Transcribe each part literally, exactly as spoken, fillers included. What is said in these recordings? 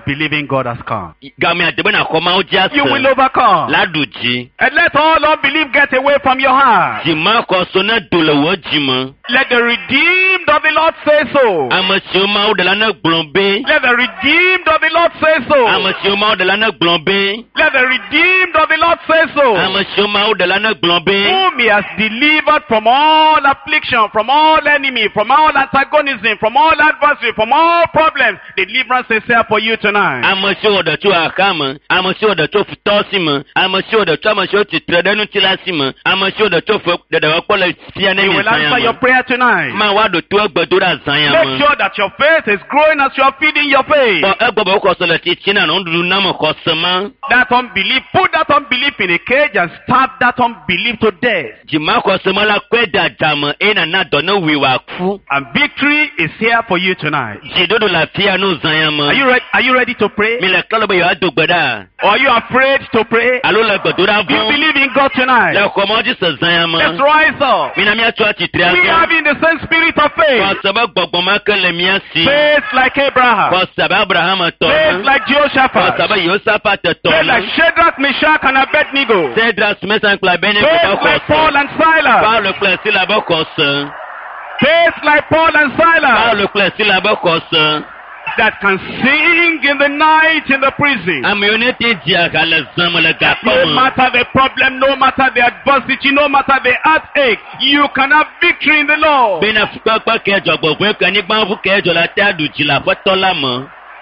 believing God has come. Gami adebena koma oja You will se. overcome. Laduji. And let all unbelief get away from your heart. Jima ko so na dole wo jima. Let the redeemed of the Lord say so. Amasioma odela na glombe. Let the redeemed of the Lord say so. Amasioma odela na glombe. Let the redeemed of the Lord say so. Amasioma odela na glombe. Whom he has delivered from all affliction, from all enemy, from all antagonism, from all adversary, from all problems. Deliverance is here for you tonight. Amasio da tu akama. Amasio da tu futosima. Amasio da tu amasio ti tredenu tilasima. Amasio da tu fu da da wakola fiane He mi will answer your sayama. prayer tonight. Ma wado tu agbadura Make sayama. sure that your faith is growing as you are feeding your faith. Bo egbobo ko so le ti china no ndu na mo ko sama. That unbelief, put that unbelief in a cage and stab that unbelief to death. Jima ko sama la kweda jama ena na do no wiwa ku. And victory is here for you tonight. Jidodo la fia no sayama. Are you ready? Are you ready to pray? Mi le kalo be yo adogbada. Or are you afraid to pray? Alo le gbadura Do you bo. believe in God tonight? Le ko mo ji se Let's sayama. rise up. Mi na mi atu ati We triago. have in the same spirit of Ko faith. saba gbogbo ma kele mi asi. Faith like Abraham. Ko saba Abraham to. Faith like Ko Jehoshaphat. saba Yosafat to. Faith like Shadrach, Meshach, and Abednego. Cedras mesan kla bene Faith ko ko. like Paul and Silas. Paulo kla sila bo ko se. Faith like Paul and Silas. Paulo kla sila bo ko se. That can sing in the night in the prison. Amionete dia kala zama le No gapo. matter the problem, no matter the adversity, no matter the heartache, you can have victory in the Lord. Bena fukpa ke jogbo pe kan ni gban fu ke jo la ta du ji la fotola mo.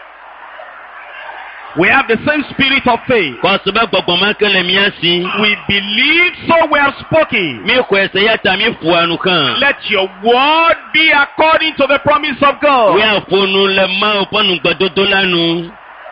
We have the same spirit of faith. Ko saba gbogbo ma kele mi asi. We believe, so we have spoken. Mi ko ese ya ta mi fu anu kan. Let your word be according to the promise of God. We afonu le ma oponu gbododo lanu.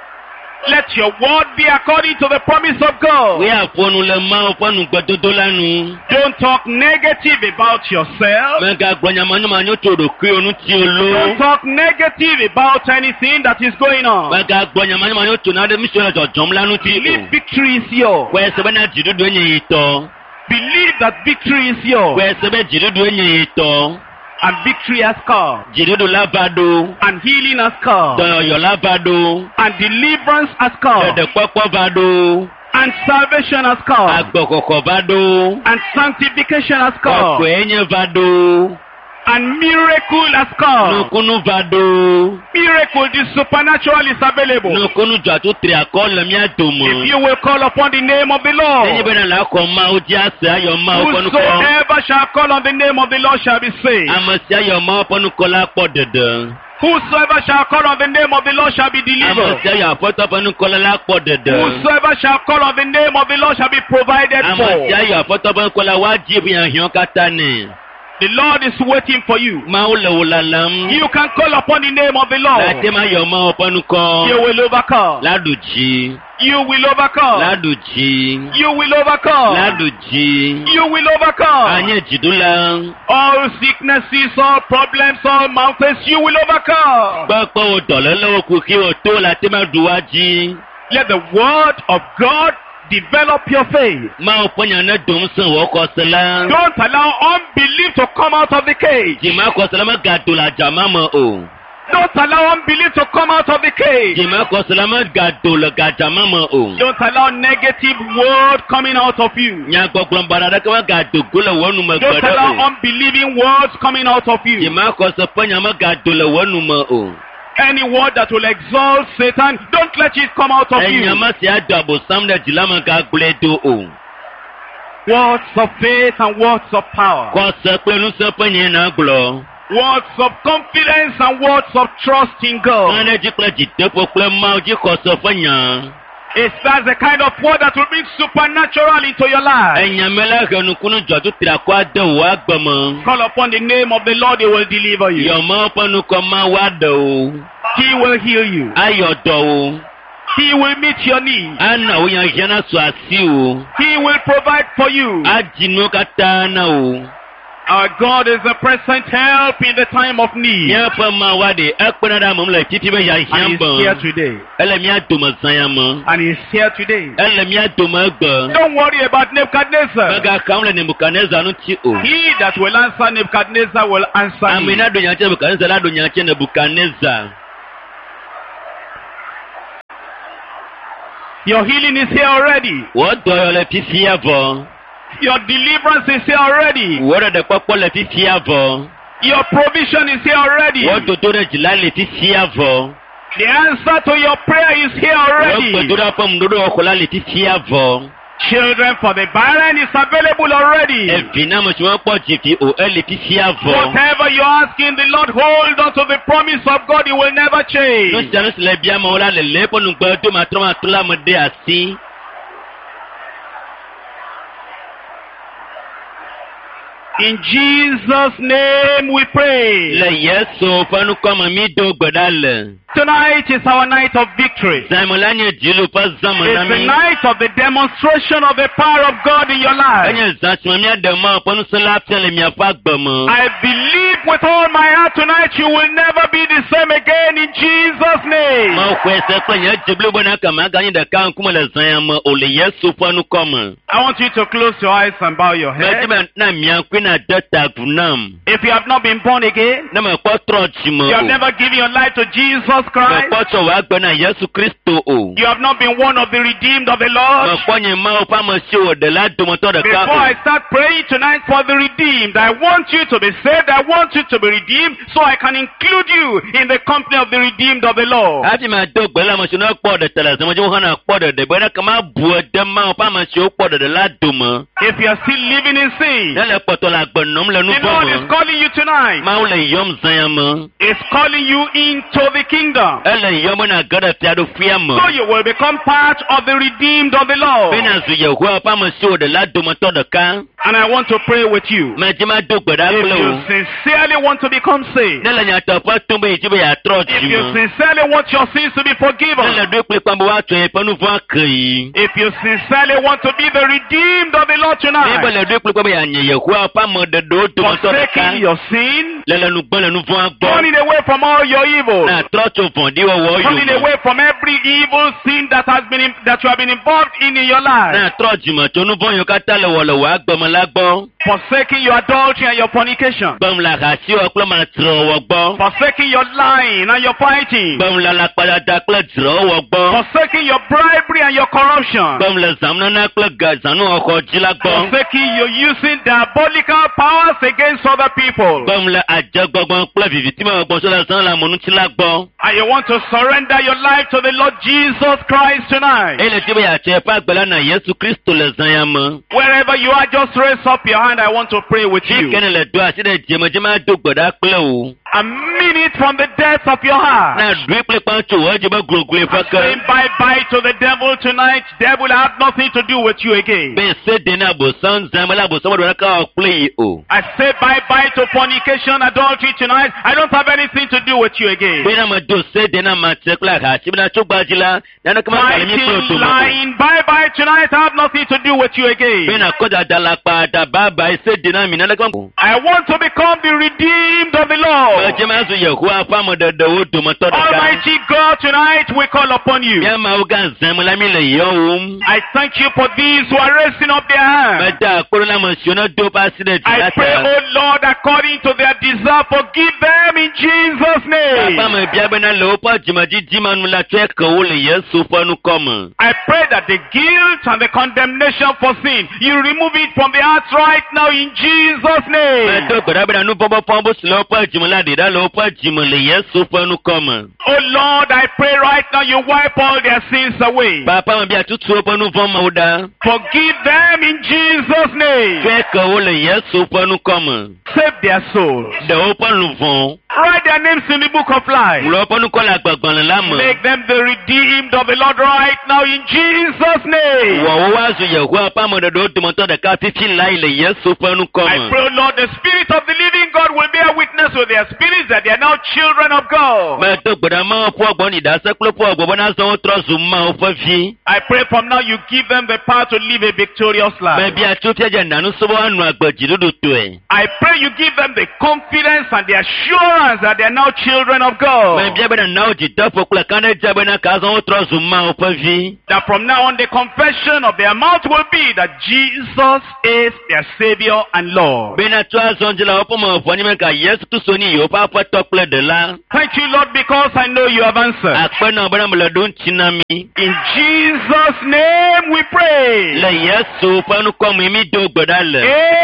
Let your word be according to the promise of God. We afonu le ma oponu gbododo lanu. Don't talk negative about yourself. Mega gbonya manu manu toro ki onu ti Don't olo. talk negative about anything that is going on. Mega gbonya manu manu to na de mi so jo jom lanu ti Believe o. victory is yours. Ko ese bena jidudu enyi ito. Believe that victory is yours. Ko ese be jidudu enyi ito. And victory has come. Jidudu labado. And healing has come. Doyo labado. And deliverance has come. Dede popo vado. And salvation has come. Agbokoko vado. And sanctification has come. Oko enye vado. And miracle has come. Nukunu vado. Miracle, the supernatural is available. Nukunu jatu tri akole mi adomo. If you will call upon the name of the Enye Lord, bena la ko ma oji ase ayo ma oponu ko. whosoever shall call on the name of the Lord shall be saved. Amasi ayo ma oponu ko la po dede. Whosoever shall call on the name of the Lord shall be delivered. Amasi ayo apoto oponu ko la po dede. Whosoever shall call on the name of the Lord shall be provided Amasi for. ayo apoto oponu ko la wajibu yan hion katane. The Lord is waiting for you. Ma ule ulalam. You can call upon the name of the Lord. Lati ma yo ma oponu ko. You will overcome. Laduji. You will overcome. Laduji. You will overcome. Laduji. You will overcome. Anye jidula. All sicknesses, all problems, all mountains, you will overcome. Gbọ́pọ̀ òdọ̀lẹ́ lọ́wọ́ kú kí o tó láti máa dùwájí. Let the word of God develop your faith. Máa pọ́nyà náà dùn sàn wọ́n kọ́ sílá. Don't allow unbelief to come out of the cage. Jìmá kọ́ sílá má ga dò làjà má mọ̀ o. Don't allow unbelief to come out of the cage. Jìmá kọ́ sílá má ga dò làjà má mọ̀ o. Don't allow negative word coming out of you. Nyà gbọ̀gbọ̀n bàrà dẹ́kẹ́ má ga dò gólẹ̀ wọ́n nu mọ̀ Don't gbọ́dọ̀ allow o. unbelieving words coming out of you. Jìmá kọ́ sí pọ́nyà má ga dò lẹ̀ wọ́n nu mọ̀ o. Any word that will exalt Satan, don't let it come out of Ẹ̀yìn you. má sì á dò àbò sámúlẹ̀ jìlá má ga gbolẹ̀ dò o. Words of faith and words of power. Kọ́ sọ pé inú sọ pé yẹn náà gbọ́. Words of confidence and words of trust in God. Wọ́n lé jí pé jìdé pé máa jí kọ́ sọ fún yàn. It's that's the kind of word that will bring supernatural into your life. Ẹ̀yàn mẹ́lẹ́kẹ̀ nukunu jọ̀dú tìrà kó àdéhùn wá gbọmọ. Call upon the name of the Lord, He will deliver you. Yọ̀mọ́ pọ́nukọ máa wá dọ̀ o. He will heal you. Ayọ̀ dọ̀ o. He will meet your needs. Ana o yan yẹn náà sọ àṣì o. He will provide for you. A jìnnú ká tá náà o. Our God is a present help in the time of need. Yẹn fẹ́ máa wá de ẹ pẹ́ náà mọ̀ nílẹ̀ títí bẹ́ẹ̀ yà And yẹn He's bọ̀. here today. Ẹlẹ́mi àdùnmọ̀ sanyà mọ́. And He's here today. Ẹlẹ́mi àdùnmọ̀ gbọ̀. Don't worry about Nebuchadnezzar. Bẹ́ẹ̀ ká wọn lè Nebukadnezar nù tí o. He that will answer Nebuchadnezzar will answer Àmì me. náà dùn yàn jẹ́ Nebukadnezar ládùn yàn jẹ́ Nebukadnezar. Your healing is here already. Wọ́n dọ̀yọ̀ lẹ fífi àbọ̀. Your deliverance is here already. Wọ́n dọ̀dọ̀ pọ́pọ́ lẹ fífi àbọ̀. Your provision is here already. Wọ́n dòdó rẹ̀ jìlá lẹ fífi àbọ̀. The answer to your prayer is here Wọ́n already. gbẹ̀dúrà fún mi lórí ọkọ̀lá lẹ fífi àbọ̀. Children for the barren is available already. Ẹ̀bí náà mo ṣe wọ́n pọ̀ jìfì ò ẹ̀ lè fífi àbọ̀. Whatever you're asking the Lord, hold on to the promise of God. He will never Ló change. ṣe àánú sílẹ̀ bí àmọ́ wọlé alẹ́ lẹ́pọ̀ nùgbẹ́ tó máa tọ́ máa tó lámọdé àsí. In Jesus' name we pray. Lẹ Yẹ́sù fẹ́nu kọ́mọ mi dó gbẹ̀dá lẹ̀. Tonight is our night of victory. Sàmúlá ni ìdílù fẹ́ zàmù It's náà the mi. night of the demonstration of the power of God in your life. Ẹ̀yẹ zàtúmọ̀ mi àdèmọ́ ọ̀pọ̀nù sọ́lá fẹ́lẹ̀ mi àfa gbọ̀mọ̀. I believe with all my heart tonight you will never be the same again in Jesus' name. Máa kọ ẹsẹ̀ pé yẹn jìbìlì bọ́ náà kàmá gányi dàka nkúmọ̀ lẹ̀ zàn yẹn mọ́ òlè Yẹ́sù fẹ́nu kọ́mọ̀. I want you to close your eyes and bow your head. Bẹ́ẹ̀ni náà mìíràn pé náà dọ́ta gùnàm. If you have not been born again, Náà mọ̀ kọ́ tọ́ọ̀tì mọ́ you have o. never given your life to Jesus Mọ̀ Christ, kọ́ tọ̀ wá gbọ́ náà Yẹ́sù Kristo o. you have not been one of the redeemed of the Mọ̀ Lord. kọ́ yẹn máa o fáwọn ṣe òdè ládùmọ̀tọ́ dàka Before o. I start praying tonight for the redeemed, I want you to be saved, I want you to be redeemed, so I can include you in the company of the redeemed of the Lord. Láti máa dó gbẹ́lá mọ̀ ṣe náà pọ̀ dẹ̀ tẹ̀lẹ̀ sọ́mọ́jú wọn náà pọ̀ dẹ̀ dẹ̀ bẹ́ẹ̀ kàn máa bu ẹ̀dẹ̀ máa o fáwọn ṣe ó pọ̀ dẹ̀ dẹ̀ ládùmọ̀. If you are still living in sin, Lẹ́lẹ̀ pọ̀tọ̀ la gbọ̀nàm lẹ́nu the bọ̀ Lord is mọ́. calling you tonight. Máa lẹ̀ yọ̀m zanya mọ́. Is calling you into the kingdom. Ẹlẹ̀ yọ̀m náà gọ́dọ̀ fi adó fíà mọ́. So you will become part of the redeemed of the Lord. Bẹ́ẹ̀ni àzù yẹ̀ hó fáwọn ṣe òdè ládùmọ̀tọ́ dàka. And I want to pray with you. Mẹ̀jẹ̀ máa dó gbẹ̀dá If kúlẹ̀ you o. sincerely want to become saved, Lẹ́lẹ̀ yàtọ̀ fún túnbẹ̀ yìí tí bẹ̀ yà tọ́ if jù you mọ́. sincerely want your sins to be Lẹ́lẹ̀ forgiven, dó pé pàmò wá tún yẹn pẹ́nu fún àkàyè. if you sincerely want to be the redeemed of the Lord tonight, Níbẹ̀lẹ̀ dó pé pàmò yà nyẹ̀yẹ̀ hó fáwọn dẹ̀dọ̀ ó dùmọ̀tọ́ dàka. forsaking your sin, Lẹ́lẹ̀ nu gbọ́n lẹ́nu fún agbọ́. turning away from all your evil, Náà tọ́tù fún díwọ̀wọ́ yòó turning mọ́. away from every evil sin that has been in, that you have been involved in in your life, Náà tọ́ jùmọ̀ tó nu bọ́yọ̀ ká tálẹ̀ wọ̀lọ̀wọ̀ àgbọ̀mọ̀lágbọ́. forsaking your adultery and your fornication, Gbọ̀mùlà kà sí ọpẹ́ máa tìrọ̀ wọ̀ gbọ́. forsaking your lying and your fighting, Gbọ̀mùlà la padà dáklẹ̀ tìrọ̀ wọ̀ gbọ́. forsaking your bribery and your corruption, Gbọ̀mùlà zàmúnáná klẹ̀ gàzánú ọkọ̀ jílá gbọ́. forsaking your using diabolical powers against other people, Gbọ̀mùlà àjẹgbọ̀gbọ̀n klẹ̀ fìfì tí mo gbọ́ sọ́dọ̀ sọ́dọ̀ la mọ̀nú tílá gbọ́. and you want to surrender your life to the Lord Jesus Christ tonight. Ele tí bẹ́ẹ̀ àti ẹ̀fọ́ àgbẹ̀lá náà Yẹ́sù Kristo lẹ̀ zan ya mọ́. Wherever you are, just raise up your hand. I want to pray with Tí you. kẹ́ni lẹ̀ dọ́ àṣírí jẹmọ́jẹmọ́ àdó gbọ̀dá klẹ̀ o. A minute from the depths of your heart. Náà dùn pé pàǹtò wọ́n jẹ́ bá gùrùgùrù fẹ́kẹ́. Saying bye bye to the devil tonight. Devil, I have nothing to do with you again. Bẹ́ẹ̀ séde náà bò sán zàmọ́lá bò sọ́mọ́dọ̀ náà káwọ́ klẹ̀ yìí o. I say bye bye to fornication, adultery tonight. I don't have anything to do with you again. Bẹ́ẹ̀ náà ma dò séde náà ma tẹ́ kílà kà síbi náà tó gbajìlá. Nánà kí máa kàlẹ́ mi kúrò tó Fighting, mọ̀. lying, bye bye tonight. I have nothing to do with you Bẹ́ẹ̀ again. náà kọjá dala padà bàbá séde náà mi nánà kí máa. I want to become the redeemed of the Lord. Bẹ́ẹ̀ jẹ́ máa sọ yẹ̀ kó afámọ̀ dẹ̀dẹ̀ ó dùn mọ́ tọ́ dàgbà. Almighty God, tonight we call upon you. Bẹ́ẹ̀ máa ó gà zẹ́múlámí lẹ̀ yọ̀ òun. I thank you for these who are raising up their hands. Bẹ́ẹ̀ dá àkóró náà mọ̀ sí ọ̀nà dó bá sílẹ̀ jù I láti pray, rà. oh Lord, according to their desire, forgive them in Jesus' name. Bàbá mi bí abẹ́ náà lọ́wọ́ pọ̀ jùmọ̀ jíjí máa nu la tó ẹ̀kọ́ wò lè yẹ so fọ́nù kọ́ mọ̀. I pray that the guilt and the condemnation for sin, you remove it from the hearts right now in Jesus' Bẹ́ẹ̀ name. tó gbọ̀dá bẹ́ẹ̀ náà nú bọ́bọ́ fọ́n bó sì lọ́wọ́ pọ̀ jùmọ̀ láti dá lọ́wọ́ pọ̀ jùmọ̀ lè yẹ so fọ́nù kọ́ mọ̀. Oh Lord, I pray right now you wipe all their sins away. Bàbá mi bí àtútù ọpọnú fọ́n mọ̀ ó dá. Forgive them in Jesus' Tó name. ẹ̀kọ́ wò lè yẹ so fọ́nù kọ́ mọ̀. Save their souls. Dẹ̀wọ́ pọ̀nù fọ́n. Write their names in the book of life. Wùlọ́ pọ̀nù kọ́ la gbàgbọ́n lámọ̀. Make them the redeemed of the Lord right now in Jesus' name. Wọ̀wọ́ wá sọ yẹ̀ kó apámọ̀ dẹ̀dẹ̀ ó dùnmọ̀ tọ́ dẹ̀ka títí láì lè yẹ so fọ́nù kọ́ I mọ̀. pray, Lord, the Spirit of the living God will bear witness with their spirits that they are now children of God. Bẹ́ẹ̀ tó gbọ̀dá máa fọ́ ọgbọ́n ní ìdásẹ́kúlọ́ fọ́ ọgbọ́n náà sanwó tọ́sùn máa fọ́ fi. I pray from now you give them the power to live a victorious Bẹ́ẹ̀ life. bí atúntẹ́jẹ̀ nànú sọ́wọ́ ànú àgbẹ̀jì lódò tó ẹ̀. I pray you give them the confidence and the assurance believers that they are now children of Mais God. bien ben na o jita pokula kana jabe na kaza o trozu ma o pavi. That from now on the confession of their mouth will be that Jesus is their Savior and Lord. Bena twa zonjila opo mo foni me ka Yesu Kristo ni yo pa pa tokle de la. Thank you, Lord, because I know you have answered. Akpe na bana mla don chinami. In Jesus' name we pray. Le Yesu pa nu ko mi do gbodale.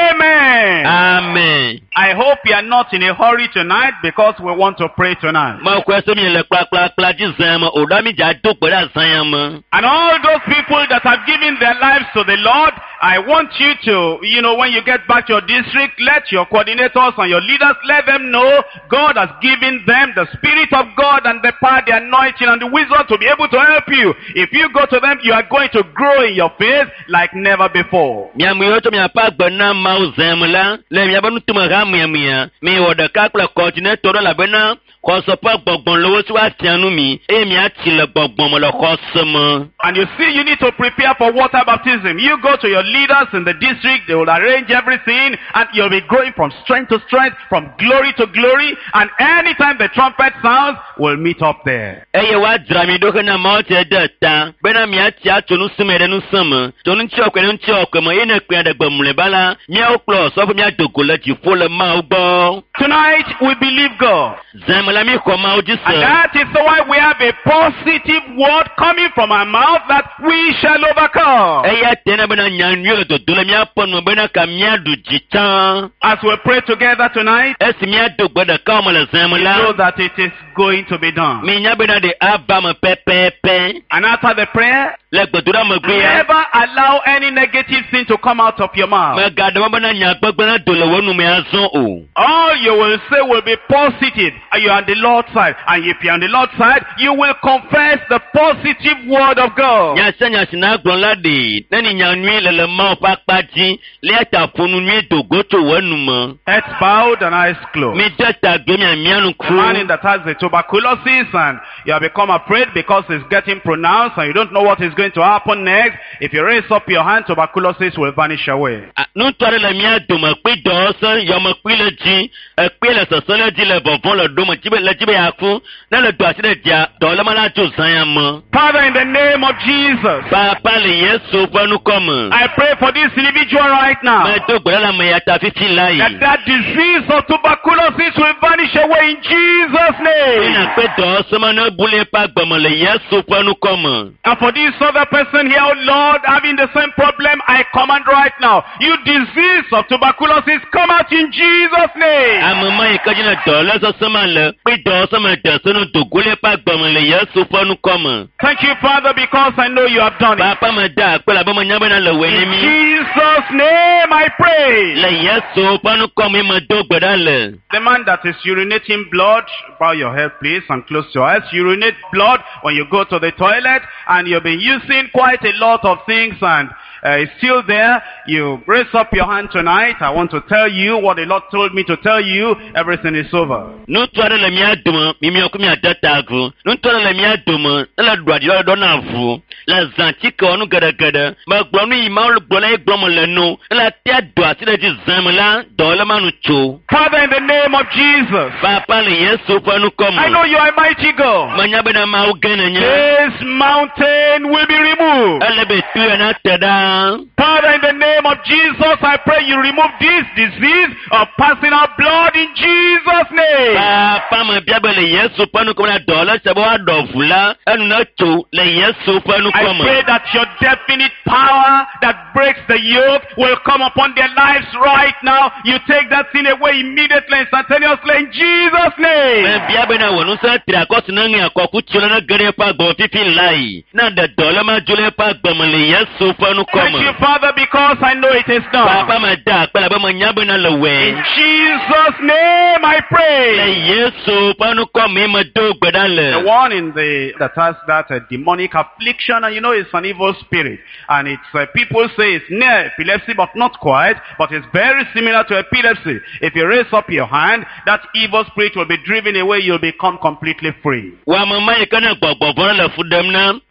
Amen. Amen. I hope you are not in a hurry tonight because we want to pray tonight. Ma ko so mi le kla kla kla ji zama o da mi ja do gboda zanyama. And all those people that have given their lives to the Lord, I want you to, you know, when you get back to your district, let your coordinators and your leaders, let them know God has given them the Spirit of God and the power, the anointing and the wisdom to be able to help you. If you go to them, you are going to grow in your faith like never before. Mi amu yo to mi apa gbona ma o zemla. Le mi abanu tuma ga mi amia. Mi wo de ka kla coordinator la bena. Ko so pa gbogbon lowo ti wa tianu mi. E mi ati le gbogbon mo lo ko somo. And you see, you need to prepare for water baptism. You go to your leaders in the district, they will arrange everything, and you'll be growing from strength to strength, from glory to glory, and anytime the trumpet sounds, we'll meet up there. Eye wa dra mi do na ma o te de ta. Bena mi ati atunu sumere nu sama. Tonu nchi okwe nu nchi okwe mo ene kwe de gbomule bala. Mi o klo so fu mi adogo le ji fo le ma o gbo. Tonight, we believe God. Zemla mi ko ma o ji And se. that is why we have a positive word coming from our mouth that we shall overcome. Eye tena bena nyanyu le do do le mi aponu bena ka mi adu jitan. As we pray together tonight, Esi mi adogbo de ka mo le we know zemla. that it is going to be done. Mi nya bena de aba mo pepepe. And after the prayer, Le gbodura mo gbe ya. never allow any negative thing to come out of your mouth. Me ga de mo bena nya gbogbo na do le wonu me azon o. All you will say will be positive. And you are on the Lord's side. And if you are on the Lord's side, you will confess the positive word of God. Nya se nya sina gbon la de. Na ni nya nwi le le ma o pa pa ji. Le ta fonu nwi dogo to wonu mo. Heads bowed and eyes closed. Mi de ta gbe mi ami anu The man kru. that has the tuberculosis and you have become afraid because it's getting pronounced and you don't know what is going to happen next. If you raise up your hand, tuberculosis will vanish away. Nu tore le mi adu mo pe do so yo mo pe le ji. E pe le so so le ji le bovon le do mo ji be le ji be aku. Na le do asi le dia do le ma la jo zanya mo. Father, in the name of Jesus, Papa le Yesu fonu komo. I pray for this individual right now. Me do gbola la me ya ta fifi lai. That that disease of tuberculosis will vanish away in Jesus' name. Ina pe do so ma na bule pa gbomo le Yesu fonu komo. And for this other person here, oh Lord, having the same problem, I command right now, you disease of tuberculosis, come out in Jesus' name. Amama yi kaji na do le so so ma le. Pe do so ma de so no do gule pa gbomo le Yesu fonu komo. Thank you, Father, because I know you have done it. Papa ma da pe la bo mo nya be na le we ni In mi. Jesus' name I pray. Le Yesu fonu komo ma do gboda le. The man that is urinating blood, bow your head please and close your eyes. Urinate blood when you go to the toilet and you've been using quite a lot of things and uh, it's still there. You raise up your hand tonight. I want to tell you what the Lord told me to tell you. Everything is over. Nu tore le mi adumo, mi mi okumi adata gu. Nu tore le mi adumo, la dwadi la do na vu. La zanti ko nu gada gada. Ma gbo nu ima lu gbo la gbo mo le nu. La ti adwa ti le ji zam la do le ma nu cho. Father, in the name of Jesus, Papa le Yesu fa nu komo. I know you are a mighty God. Ma nya be na ma o gana nya. This mountain will be removed. Ele be tu na tada. Father, in the name of Jesus, I pray you remove this disease of passing out blood in Jesus' name. Papa ma bia be le Yesu fa nu komo na do le se bo do fula. Enu na cho le Yesu fa nu I komo. pray that your definite power that breaks the yoke will come upon their lives right now. You take that sin away immediately, instantaneously, in Jesus' name. Me bia be na wonu sa tri akosi na ngi akoku chula na gere pa gbo fifi lai. Na de dole ma jule pa gbo mo le Yesu fa nu Thank komo. you, Father, because I know it is done. Papa ma da pe la be mo nya be na le we. In Jesus' name I Le pray. Yesu fa nu komo ma do gbeda The le. one in the that has that uh, demonic affliction, and you know it's an evil spirit, and it's uh, people say it's near epilepsy, but not quite, but it's very similar to epilepsy. If you raise up your hand, that evil spirit will be driven away. You'll become completely free. Wa mama e kana gbogbo bon le fu dem na abena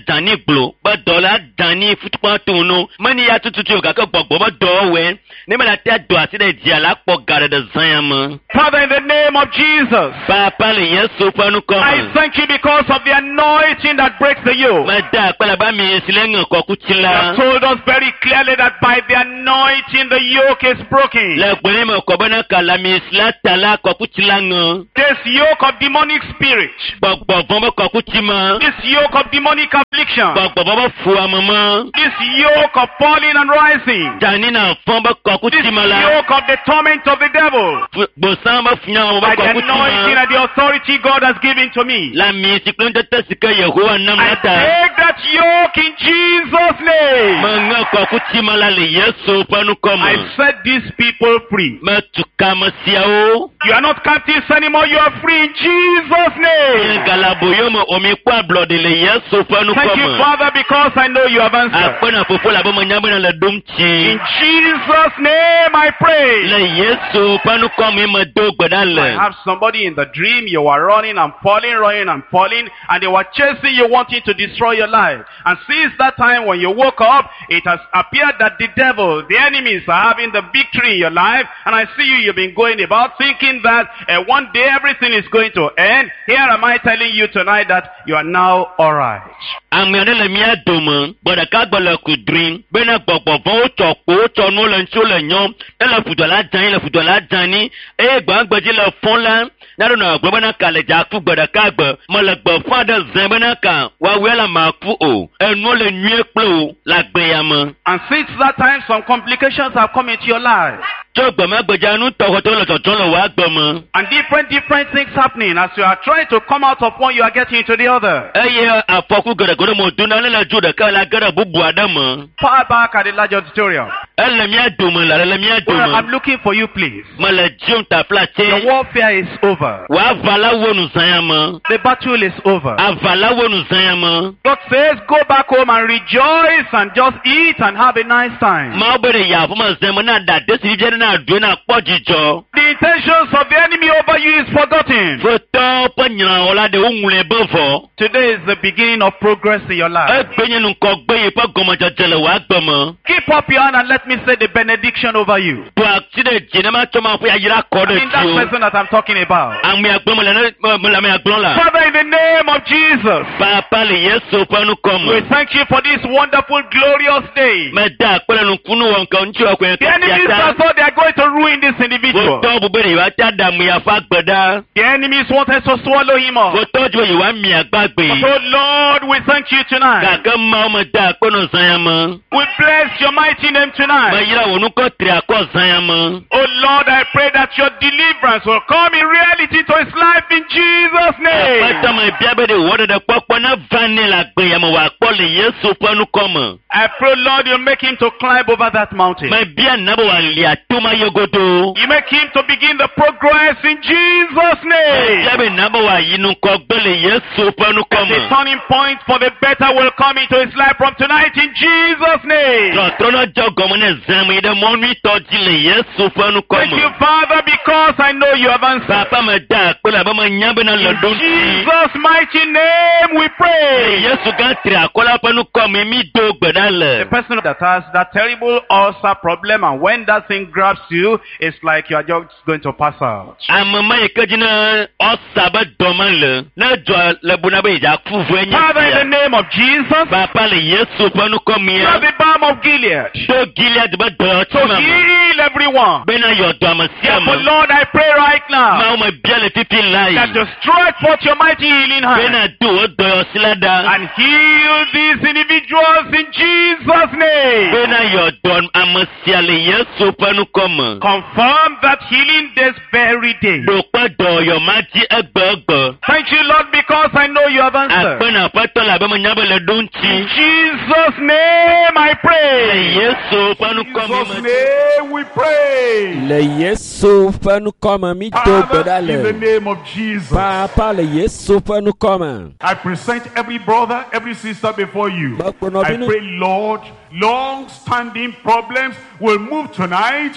dani glo ba dola dani futupa tunu mani ya tututu ga ko gbogbo ba do we ne mala ta do ati de dia la po gare de zanyam. Father, in the name of Jesus, Papa le Yesu panu ko. I thank you because of the anointing that breaks the yoke. Ma da pala ba mi silenga ko You kutila. have told us very clearly that by the anointing the yoke is broken. La gbele mo ko bana kala mi sla tala ko kutila ngo. This yoke of demonic spirit, Gbogbo fon ko kutima. this yoke of demonic affliction, Gbogbo baba fu amama. this yoke of falling and rising, Dani na fon ba ko this kutima la. yoke of the torment of the devil, Bo samba funya mo by ba the ko anointing kutima. and the authority God has given to me, La mi siklon ta tasika Yehova I namata. take that yoke in Jesus' name. Manga ko kutima la le Yesu panu ko mo. I set these people free. Ma tukama siao. You are not captives anymore, you are free in Jesus' name. Galabo yomo omi kwa blood le Yesu panu ko Thank you, mo. Father, because I know you have answered. Apena popo la bomo nyambe na le In dumchi. Jesus' name I pray. Le Yesu panu ko mi ma do I gbadale. have somebody in the dream, you were running and falling, running and falling, and they were chasing you, wanting to destroy your life. And since that time when you woke up, it has appeared that the devil, the enemies are having the victory in your life. And I see you, you've been going about thinking that uh, one day everything is going to end. Here am I telling you tonight that you are now alright. Ame le mi adomo, boda ka gbole ku dream. Bena gbogbo fun o to po o to nu le nso le nyom. E le fudo la jan, le fudo la jan ni. E gbagbeji le fun la. Na do na gbo bena ka le ja ku gboda ka gbo. Mo le gbo fun de zan bena ka. Wa we la ma ku o. Enu le nue plo la gbe ya mo. And since that time, some complications have come into your life. Jo gbo ma gbeja nu to to le to to le wa gbo mo. And different, different things happening. As you are trying to come out of one, you are getting into the other. Eye afoku gere gere mo duna le le ju de ka la gere bubu adamo. Far back at the large auditorium. Ele mi adomo la le mi Well, adomo. I'm looking for you, please. Mo le jum ta The place. warfare is over. Wa vala wonu zanyama. The battle is over. Avala wonu zanyama. God says, go back home and rejoice and just eat and have a nice time. Ma obere ya fuma zemo na da desi je na do na pojijo. The intentions of the enemy over you is forgotten. Foto panya ola de unle bofo. Today is the beginning of progress in your E life. gbenye nu ko gbe pa gomo jajele wa gbomo. Keep up your hand and let me say the benediction over you. To akside jine ma to ma fu ya yira ko I de mean, that ti. person that I'm talking about. Ami agbomo le mo la me agbon la. Father, in the name of Jesus, Papa le Yesu panu komo. we thank you for this wonderful, glorious day. Me da pele nu kunu won kan nti okwen The enemies have thought they are going to ruin this individual. Foto bubere wa ta da mu ya fa gbada. The enemies wanted to swallow him up. Foto jo yi wa mi agbagbe. So Lord, we thank you tonight. Kaka ma o ma da kono zanyama. We bless your mighty name Ma tonight. yira wonu ko tri akọ zanyama. Oh Lord, I pray that your deliverance will come in reality to his life in Jesus' name. Pata ma biabe de wode de popo na vanilla gbe ya mo wa po le Yesu panu komo. I pray, Lord, you'll make him to climb over that mountain. Ma bia na bo wa lia to ma yogodo. You make him to begin the progress in Jesus' name. Biabe na bo wa yinu ko gbe le Yesu panu The komo. turning point for the better will come into his life from tonight in Jesus' name. Tro trono jogomo ne zamu ide mo nwi to ji le Yesu panu Thank you, komo. Father, because I know you have answered. Papa ma da pe la ba ma nyabe na In lodon. Jesus' mighty name we pray. Yesu ga tri akola panu komo mi do gbeda The le. person that has that terrible ulcer problem, and when that thing grabs you, it's like you are just going to pass out. Amama ekejina osaba domale. Na jo le buna be ja kuvu enya. Father, in the name of Jesus, Papa le Yesu panu you are komia. the balm of Gilead. Do Gilead ba do So chima. heal everyone. Bena yo do Therefore, amasiama. Lord, I pray right now Ma o ma biale pipi lai. that you stretch forth your mighty healing hand Bena do o do yo silada. and heal these individuals in Jesus' name. Bena yo do amasia le Yesu panu koma. Confirm that healing this very day. Do pa do yo maji egbe. Thank you, Lord, because I know you have answered. Apena patola ba ma nyabe le In dunchi. Jesus' name I Le pray. Yesu panu In koma. Jesus' name we pray. Le Yesu fanu koma mi do Father, in the bedale. name of Jesus, Papa le Yesu fanu koma. I present every brother, every sister before you. Bakpono I binu. pray, Lord, long-standing problems will move tonight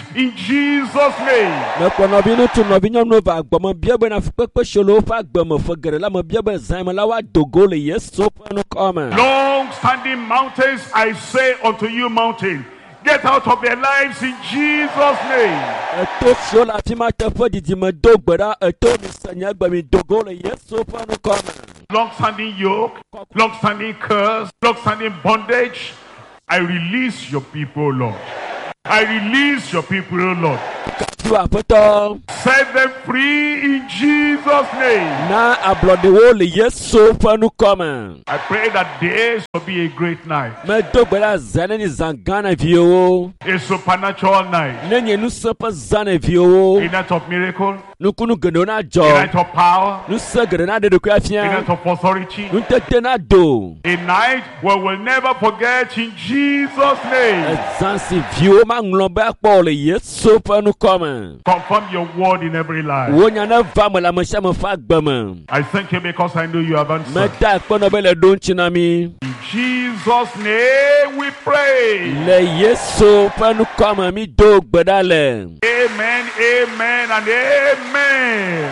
in Jesus' name. Me kɔ nɔvi ŋutsu nɔvi nyɔnu va gbɔme bia be na fukpekpe solo ƒe agbeme fe geɖe la me bia be zãme la wa dogo le Yesu ƒe nukɔme. Long-standing mountains, I say unto you, mountain, get out of their lives in Jesus' name. Eto siwo le afi ma teƒe didime do gbe ɖa eto mi se nye gbe mi dogo le Yesu ƒe nukɔme. Long-standing yoke, long-standing curse, long-standing bondage, I release your people, Lord. I release your people, Lord. Tu aƒetɔ Set them free in Jesus' name. na ablɔɖewo le Yesu ƒe nukɔme. I pray that this will be a great night, Medo gbe ɖa zã ne ni zã gã na viwo. a supernatural night, Ne nye nusẽ ƒe zã na viwo. a night of miracle, Nukunu geɖewo na a dzɔ. night of power, Nusẽ geɖe na ɖe ɖokui a afia. night of authority, Nutete na do. a night where we'll never forget in Jesus' name. Ezã si viwo maŋlɔ be akpɔ le Yesu ƒe nukɔme. Confirm your word in every life. Wo nya ne va me le ame sia ame ƒe agbe me. I thank you because I know you have answered. Meda akpe nɔ be le ɖo ŋuti na mi. In Jesus' name we pray. Le Yesu ƒe nukɔme mi do gbe ɖa le. Amen, amen, and amen.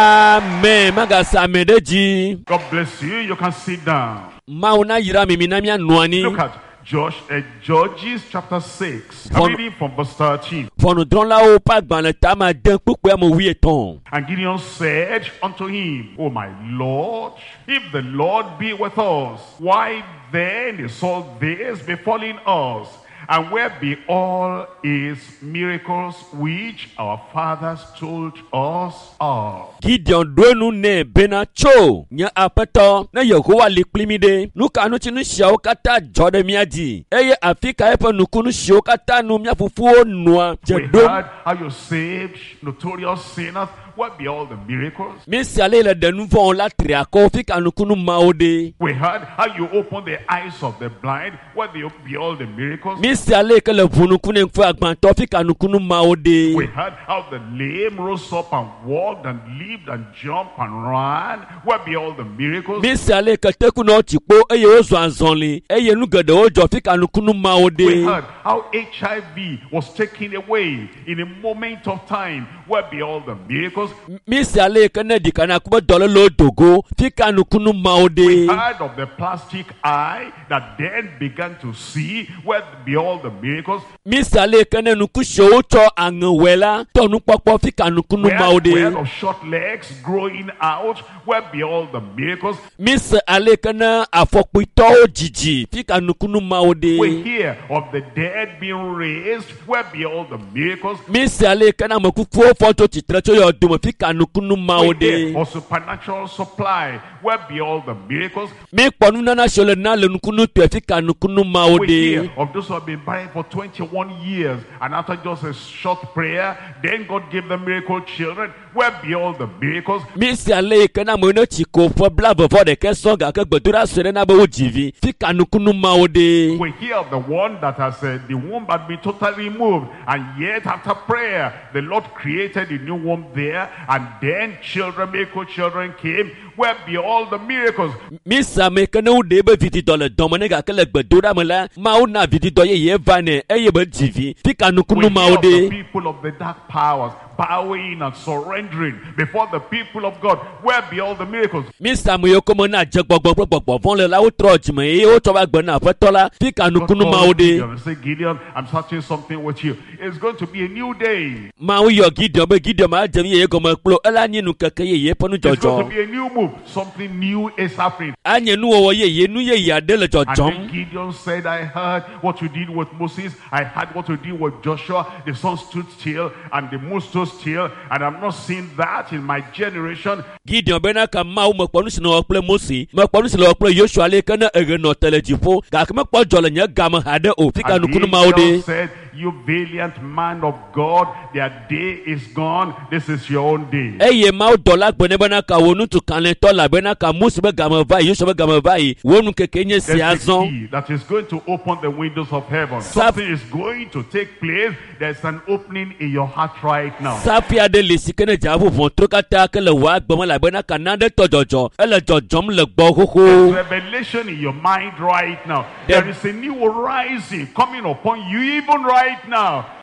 Amen. Magasa ame ɖe dzi. God bless you. You can sit down. Mawu na yra mi mi na mia nɔ anyi. Look at Josh, uh, Judges chapter six. I'm Von- reading from verse thirteen. Ʋɔnudrɔ̃lawo ƒe agbalẽ tame de kpukpoe ame wuietɔ̃. And Gideon said unto him, O my Lord, if the Lord be with us, why then is all this befalling us? And where be all his miracles which our fathers told us of? Gideon ɖo enu nɛ bena tso nye aƒetɔ ne Yehowa li kpli mi ɖe. Nu ka nutinu siawo katã dzɔ ɖe mía dzi eye afi ka eƒe nukunu siwo katã nu mía fofowo nɔa dze We ɖom. heard how you saved notorious sinners. What be all the miracles? Míesi ale le ɖe nu vɔ̃wo la tri akɔ fi ka nukunu mawo ɖe. We heard how you opened the eyes of the blind. What be be all the miracles? Míesi ale ke le ʋu nukunu ŋku agbãtɔ fi ka nukunu mawo We ɖe. heard how the lame rose up and walked and leaped and jumped and ran. What be all the miracles? Míesi ale ke tekunɔ tsi kpo eye wozɔ azɔli eye nu geɖewo dzɔ fi ka nukunu mawo We ɖe. heard how H I V was taken away in a moment of time. What be all the miracles? Míesi ale ke ne ɖika na kube dɔlélewo dogo fi ka nukunu mawo We ɖe. heard of the plastic eye that then began to see. What be all the miracles? Míesi ale ke ne nuku siwo tsɔ aŋewɔe la tɔ nukpɔkpɔ fi ka nukunu We mawo heard, we heard ɖe. of short legs growing out. What be all the miracles? Míesi ale ke ne afɔkpuitɔwo dzidzi fi ka nukunu mawo We ɖe. hear of the dead being raised. What be all the miracles? Míesi ale ke ne ame kukuwo fɔ tso tsitre tso yɔ dome fi ka nukunu mawo We hear ɖe. of supernatural supply. What be all the miracles? Míkpɔ nunana siwo le na le nukunu tɔe fi ka nukunu mawo We ɖe. hear of those who have been barren for twenty-one years, and after just a short prayer, then God gave them miracle children. Where be all the miracles? Míesi ale ke ne amewo ne tsi ko ƒe blavevɔ ɖeke sɔŋ gake gbedoɖa sue ɖe na be wodzi vi fi ka nukunu mawo ɖe. We hear of the one that has uh, the womb had been totally removed, and yet after prayer, the Lord created a new womb there, and then children, miracle children came. Where be all the miracles? Míesi ame ke ne woɖe be vididɔ le dɔme ne gake le gbedoɖa me la, Mawu na vididɔ yeye va nɛ eye be dzi vi fi ka We nukunu hear mawo of the ɖe. people of the dark powers bowing and surrendering before the people of God. Where be all the miracles? Míesi ame yiwo kɔme na dze gbɔgbɔ kple gbɔgbɔ vɔ̃ le la wotrɔ dzime eye wotsɔ va gbe na aƒetɔ la fi ka God nukunu called mawo ɖe. Gideon and said, Gideon, I'm starting something with you. It's going to be a new day. Mawu yɔ Gideon be Gideon ma dze yeye gɔme kplo ela nye nukeke yeye ƒe It's going to nudzɔdzɔ. be a new move. Something new is happening. Anye nuwɔwɔ yeye nu yeye aɖe le And then dzɔdzɔm. Gideon said, I heard what you did with Moses. I heard what you did with Joshua. The sun stood still and the moon stood still. And I'm not seeing that in my generation. Gideon bena ka Mawu mekpɔ nu si le wɔ kple Mose, mekpɔ nu si le wɔ kple Yosua le ke ne eɣe nɔ te le dziƒo, gake mekpɔ dzɔ le nye game haɖe o fi ka And nukunu mawo Gideon ɖe. said, you valiant man of God, their day is gone. This is your own day. Eye Mawu dɔ la gbe ne bena ka wo nutu kalẽtɔ labena ka Mose be game va yi, Yosua be game va yi, wo nu keke nye si There's a azɔ. key that is going to open the windows of heaven. Saf- Something is going to take place. There's an opening in your heart right now. Safi aɖe le si ke ne dza ƒoƒo tro katã ke le wɔ agbeme labena ka nane tɔ dzɔdzɔ, ele dzɔdzɔm le gbɔ There's xoxo. revelation in your mind right now. There- There is a new rising coming upon you even right now.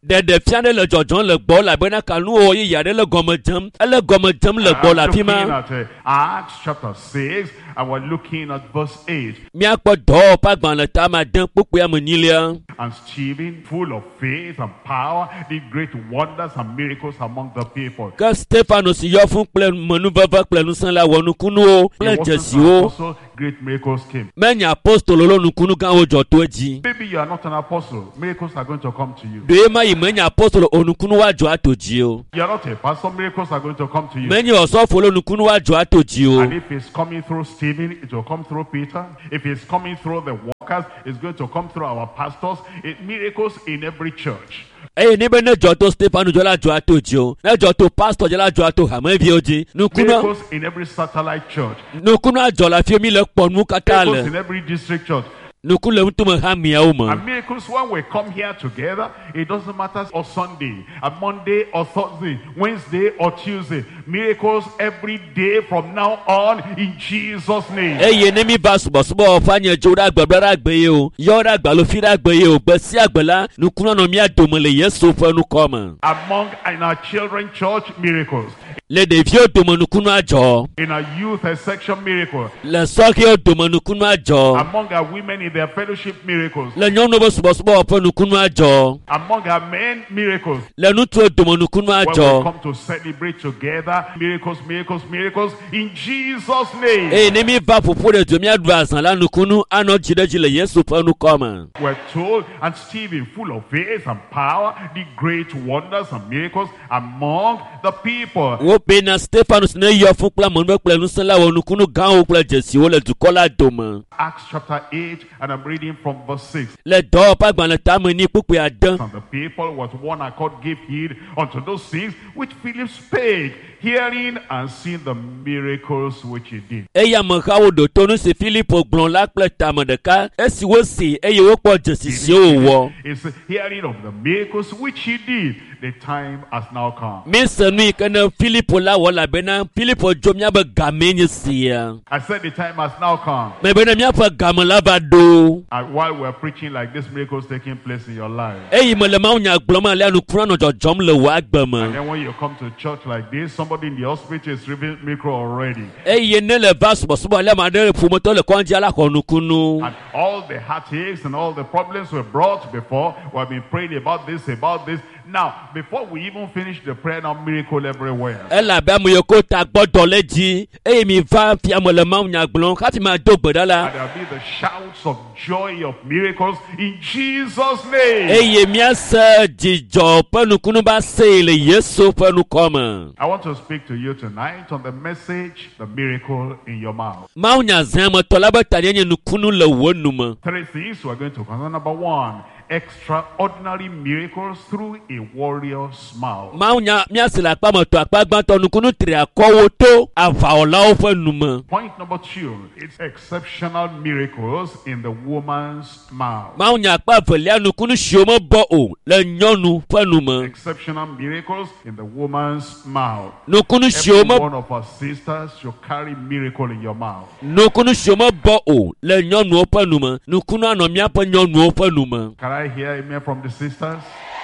Dede fiane le dzɔdzɔm le gbɔ elabena kanuwo yeye aɖe le gɔme dzem. Ele gɔme dzem le gbɔ le I'm afi looking ma. at uh, Acts chapter six, and we're looking at verse eight. Míakpɔ dɔwɔƒe agbalẽ tame ade kpukpui ame nyilia. And Stephen, full of faith and power, did great wonders and miracles among the people. Ke Stefanos yɔ fún kple menuveve kple ŋusẽ la wɔ nukunuwo kple He wasn't an dzesiwo. apostle, great miracles came. Menye apostolo lo nukunu gãwo dzɔ to edzi. Maybe you are not an apostle. Miracles are going to come to you. Ɖoe ma yi menye apostolo o nukunu wa dzɔ ato dzi o. You are not a pastor. Miracles are going to come to you. Menye ɔsɔfo lo nukunu wa dzɔ ato dzi o. And if it's coming through Stephen, it will come through Peter. If it's coming through the workers, it's going to come through our pastors. It, miracles in every church. Eye ne be ne dzɔ to Stefano dzɔ la dzɔ ato dzi o. Ne dzɔ to pastor dzɔ la dzɔ ato hameviwo dzi. Nukunu Miracles in every satellite church. nukunu adzɔ le afi mi le kpɔ nu katã Miracles in le. every district church. Nukunu le ŋutume ha miawo me. And miracles when we come here together, it doesn't matter on Sunday, on Monday or Thursday, Wednesday or Tuesday. Miracles every day from now on in Jesus' name. Eye ne mi va subɔsubɔ ɔfa nye dzo ɖe agbe ɖe agbe ye o. Yɔ ɖe agbe lo fi ɖe agbe ye o. Gbe sia gbe la nukunu nɔ mia dome le Yesu ƒe nukɔ me. Among in our children church, miracles. Le ɖeviwo dome nukunu adzɔ. In our youth section, miracle. Le sɔhewo dome nukunu adzɔ. Among our women in their fellowship, miracles. Le nyɔnuwo be subɔsubɔ ƒe nukunu adzɔ. Among our men, miracles. Le ŋutsuwo dome nukunu When we adzɔ. come to celebrate together, miracles, miracles, miracles in Jesus' name. Eye ne mi va ƒoƒu ɖe du miaɖu azã la nukunu anɔ dzi ɖe dzi le Yesu ƒe nukɔ me. We're told, and Stephen, full of faith and power, did great wonders and miracles among the people. Wo be na Stefanus ne yɔ fún kple amenuve kple ŋusẽ la wɔ nukunu gãwo kple dzesiwo le dukɔ la dome. Acts chapter eight, and I'm reading from verse six. Le dɔwɔƒe agbalẽ tame ni kpukpui ade. And the people with one accord gave heed unto those things which Philip spake, hearing and seeing the miracles which he did. Eye amehawo ɖo to nu si Filipo gblɔ la kple tame ɖeka esi wosi eye wokpɔ dzesi siwo wòwɔ. It's hearing of the miracles which he did. The time has now come. Mise nu yi ke ne Filipo la wɔ elabena Filipo dzo míabe game nye sia. I said the time has now come. Me be ne míaƒe game la va ɖo. And while we're preaching like this, miracles taking place in your life. Eyi me le mawunya gblɔm alia nukunu anɔ dzɔdzɔm le wò agbe And me. then when you come to church like this, somebody in the hospital is receiving miracle already. Eye ne le va subɔsubɔ alia ame aɖe ƒometɔ le kɔndzi ala xɔ nukunu. And all the heartaches and all the problems were brought before. We have been praying about this, about this. Now, before we even finish the prayer, now miracle everywhere. Elabe ame yiwo ko ta gbɔdɔ le dzi eye mi va fiame le mawunya gblɔm hafi ma do gbe ɖa la. And there'll be the shouts of joy of miracles in Jesus' name. Eye míase dzidzɔ ƒe nukunu ba se le Yesu ƒe nukɔ me. I want to speak to you tonight on the message, the miracle in your mouth. Mawunya zãmetɔ la be tania nye nukunu le wò nu me. Three things we're going to consider. Number one, extraordinary miracles through a warrior's mouth. Mawunya míase le akpa me tɔ akpa gbãtɔ nukunu tri akɔwo to aʋawɔlawo ƒe nu me. Point number two, it's exceptional miracles in the woman's mouth. Mawunya akpa evelia nukunu siwo mebɔ o le nyɔnu ƒe nu me. Exceptional miracles in the woman's mouth. Nukunu siwo Every me one of our sisters should carry miracle in your mouth. nukunu siwo mebɔ o le nyɔnuwo ƒe nu me. Nukunu anɔ míaƒe nyɔnuwo ƒe nu me. Can I hear amen from the sisters?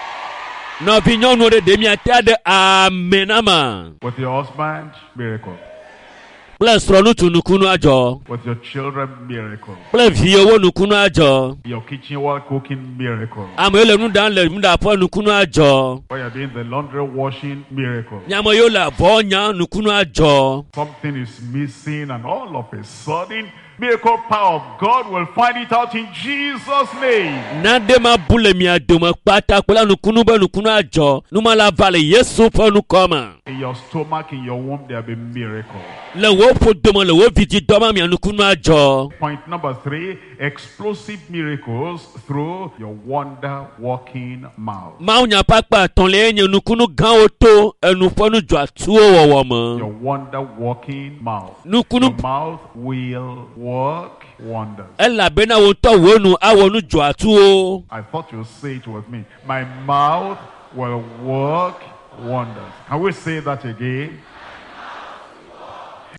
Nɔvi nyɔnuwo ɖe ɖe miate ɖe amenama. With your husband, miracle. Kple srɔ̃nutsu nukunu adzɔ. With your children, miracle. Kple viyewo nukunu adzɔ. Your kitchen while cooking, miracle. Ame yiwo le nu ɖam le nuɖaƒe nukunu adzɔ. While you're doing the laundry washing, miracle. Nyame yiwo le abɔ nya nukunu adzɔ. Something is missing and all of a sudden, miracle power of God will find it out in Jesus' name. Nade ma bu le mia dome kpata kple nukunu be nukunu adzɔ. Numala va le Yesu ƒe nukɔ me. In your stomach, in your womb, there will be miracle. Le wo ƒo dome le wo vidi dɔma mia nukunu adzɔ. Point number three, explosive miracles through your wonder-working mouth. Mawunya ƒe akpa etɔ̃lia nye nukunu gãwo to enu ƒe nudzɔatsuwo wɔwɔ Your me. wonder-working mouth. Nukunu Your mouth will work wonders. elabena wo ŋutɔ wo nu awɔ nudzɔatsuwo. I thought you'd say it with me. My mouth will work wonders. Can we say that again?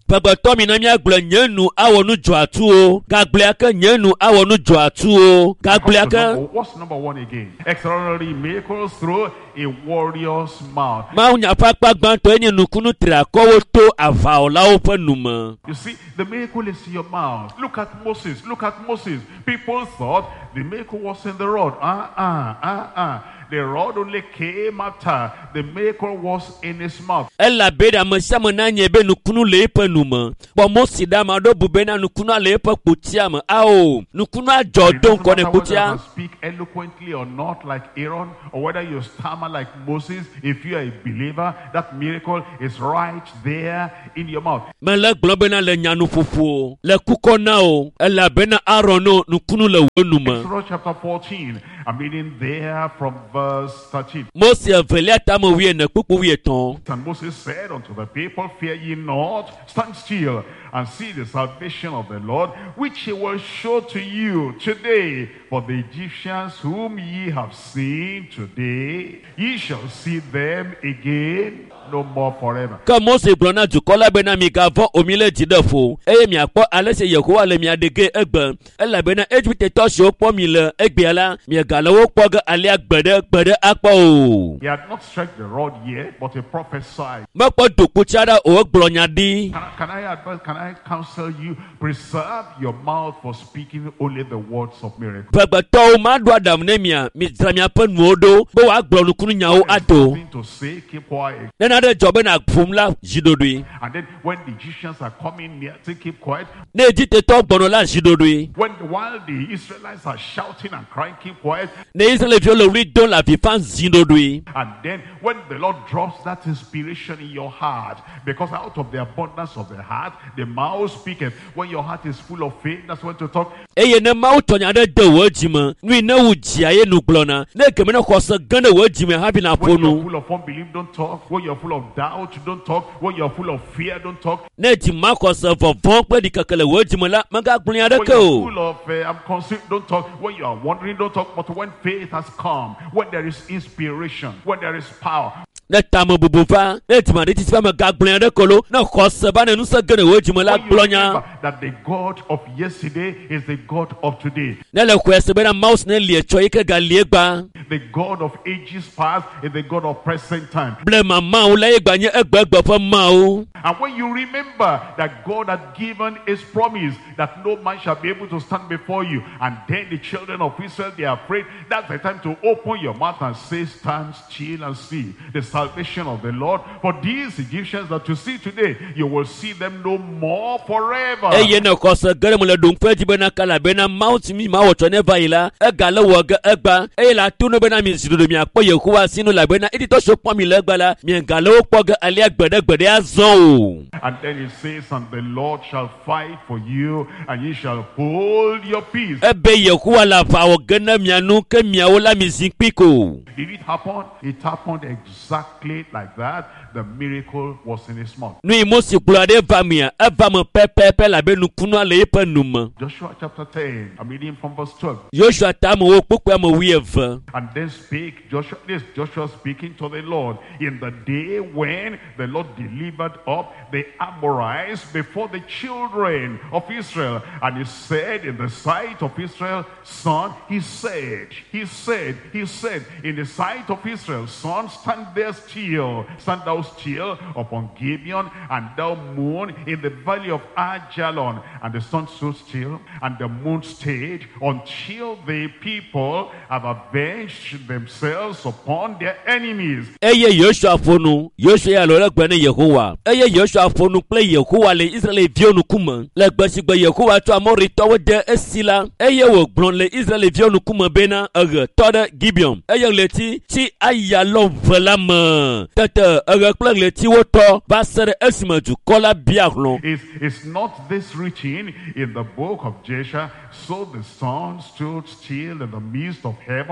Pagbato mi na mi agble nyenu awonu joatu o. Gagle aka nyenu awonu joatu o. Gagle aka. What's number one again? Extraordinary miracles through a warrior's mouth. Ma unya pakpa gbanto eni nukunu tra kowo to avaola ope numa. You see, the miracle is in your mouth. Look at Moses. Look at Moses. People thought the miracle was in the rod. Uh-uh, uh-uh. The rod only came after. The miracle was in his mouth. Ella beda masama na nyebe nukunu lepe numa. Bo Moses da ma do bubena nukunu lepe kutia ma. Ao, nukunu ajodon kone kutia. Speak eloquently or not like Aaron, or whether you stammer like Moses, if you are a believer, that miracle is right there in your mouth. Me le globena le nyanu fufu. Le kukona o. Ella bena Aaron no nukunu le wonuma. Exodus chapter fourteen. I'm reading there from verse thirteen. Moses velia tamo wie ne kuku wie ton. And Moses said unto the people, fear ye not, stand still and see the salvation of the Lord, which he will show to you today. For the Egyptians whom ye have seen today, ye shall see them again no more forever. Ka Moses blona jukola bena mi gavo omile jidefo. Eye mi akpo alese Yehowa le mi adege egbe. Ela bena Egypt to so po mi le egbeala mi galawo po ga ale agbede gbede akpo. He had not struck the rod yet, but he prophesied. Mapo doku chara o gblonya di. Can I, can I advise, can I counsel you, preserve your mouth for speaking only the words of miracle. Pagbato ma do adam nemia mi tramia pen modo bo wa gblonu kunu nyawo ado. Nothing to say, keep quiet. Na de jobe na fumla jidodui. And then when the Egyptians are coming near, say keep quiet. Ne jite to gbono la jidodui. When while the Israelites are shouting and crying, keep quiet. Ne Israel fi lo ri don la fi fan jidodui. And then when the Lord drops that inspiration in your heart, because out of the abundance of the heart, the mouth speaketh. When your heart is full of faith, that's when to talk. Eye ne ma utonya de de wojima. Nwi na wujia ye nu glona. Ne keme na kwose gane wojima happy na When you're ponu. full of unbelief, don't talk. When you're full of doubt, don't talk. When you're full of fear, don't talk. Ne ti ma kwose vovon pe di kakele wojima la manga gblon ade When ke you're o. full of uh, I'm conceived, don't talk. When you are wondering, don't talk. But when faith has come, when there is inspiration, when there is power, Ne tamo bubufa. Ne ti ma de ti fa ma ga gblon ade kolo. Na kwose ba ne nu se gane wojima la when you gblonya. remember that the God of yesterday is the God of today. Ne le kwese be na mouse ne lie cho ike ga lie gba. The God of ages past is the God of present time. Ble mama o le gba nye egbe egbe fo ma o. And when you remember that God had given his promise that no man shall be able to stand before you, and then the children of Israel, they are afraid, that's the time to open your mouth and say, stand still and see the salvation of the Lord. For these Egyptians that you see today, you will see them no more forever. Eye ne kwose gane mo le dun fe ji be na kala be na mouse mi ma wo cho ne va ila. E ga le wo ga egba. E la tunu be na mi zidodo mi akpo Yehowa sinu la be na iti to so pon mi le gba la mi ga le wo po ga ale agbede gbede azon. And then it says, and the Lord shall fight for you, and ye shall hold your peace. Ebe Yehowa la fa wo gane mianu ke miawo la mi zinpiko. Did it happen? It happened exactly like that. The miracle was in his mouth. Nui mosi glade va mia. E va me pepe pe la be nu kunu ale pe numa. Joshua chapter ten. I'm reading from verse twelve. Joshua tamu wo pokwa mo wieve. And then spake Joshua, this Joshua speaking to the Lord, in the day when the Lord delivered up the Amorites before the children of Israel. And he said in the sight of Israel, son, he said, he said, he said, in the sight of Israel, son, stand there still, stand thou still upon Gibeon, and thou moon in the valley of Ajalon. And the sun stood still, and the moon stayed, until the people have avenged themselves upon their enemies. Eye Joshua fonu. Joshua ya lo le gbe ne Yehowa. Eye Joshua fonu ple Yehowa le Israel vionu kuma. Le gbe si gbe Yehowa to amori to de esila. Eye wo gbron le Israel vionu kuma bena ege to de Gibeon. Eye le ti ti aya lo vela me. Tete ege ple le ti wo to ba sere esimaju kola biaklon. Is is not this written in the book of Joshua? So the sun stood still in the midst of heaven, and his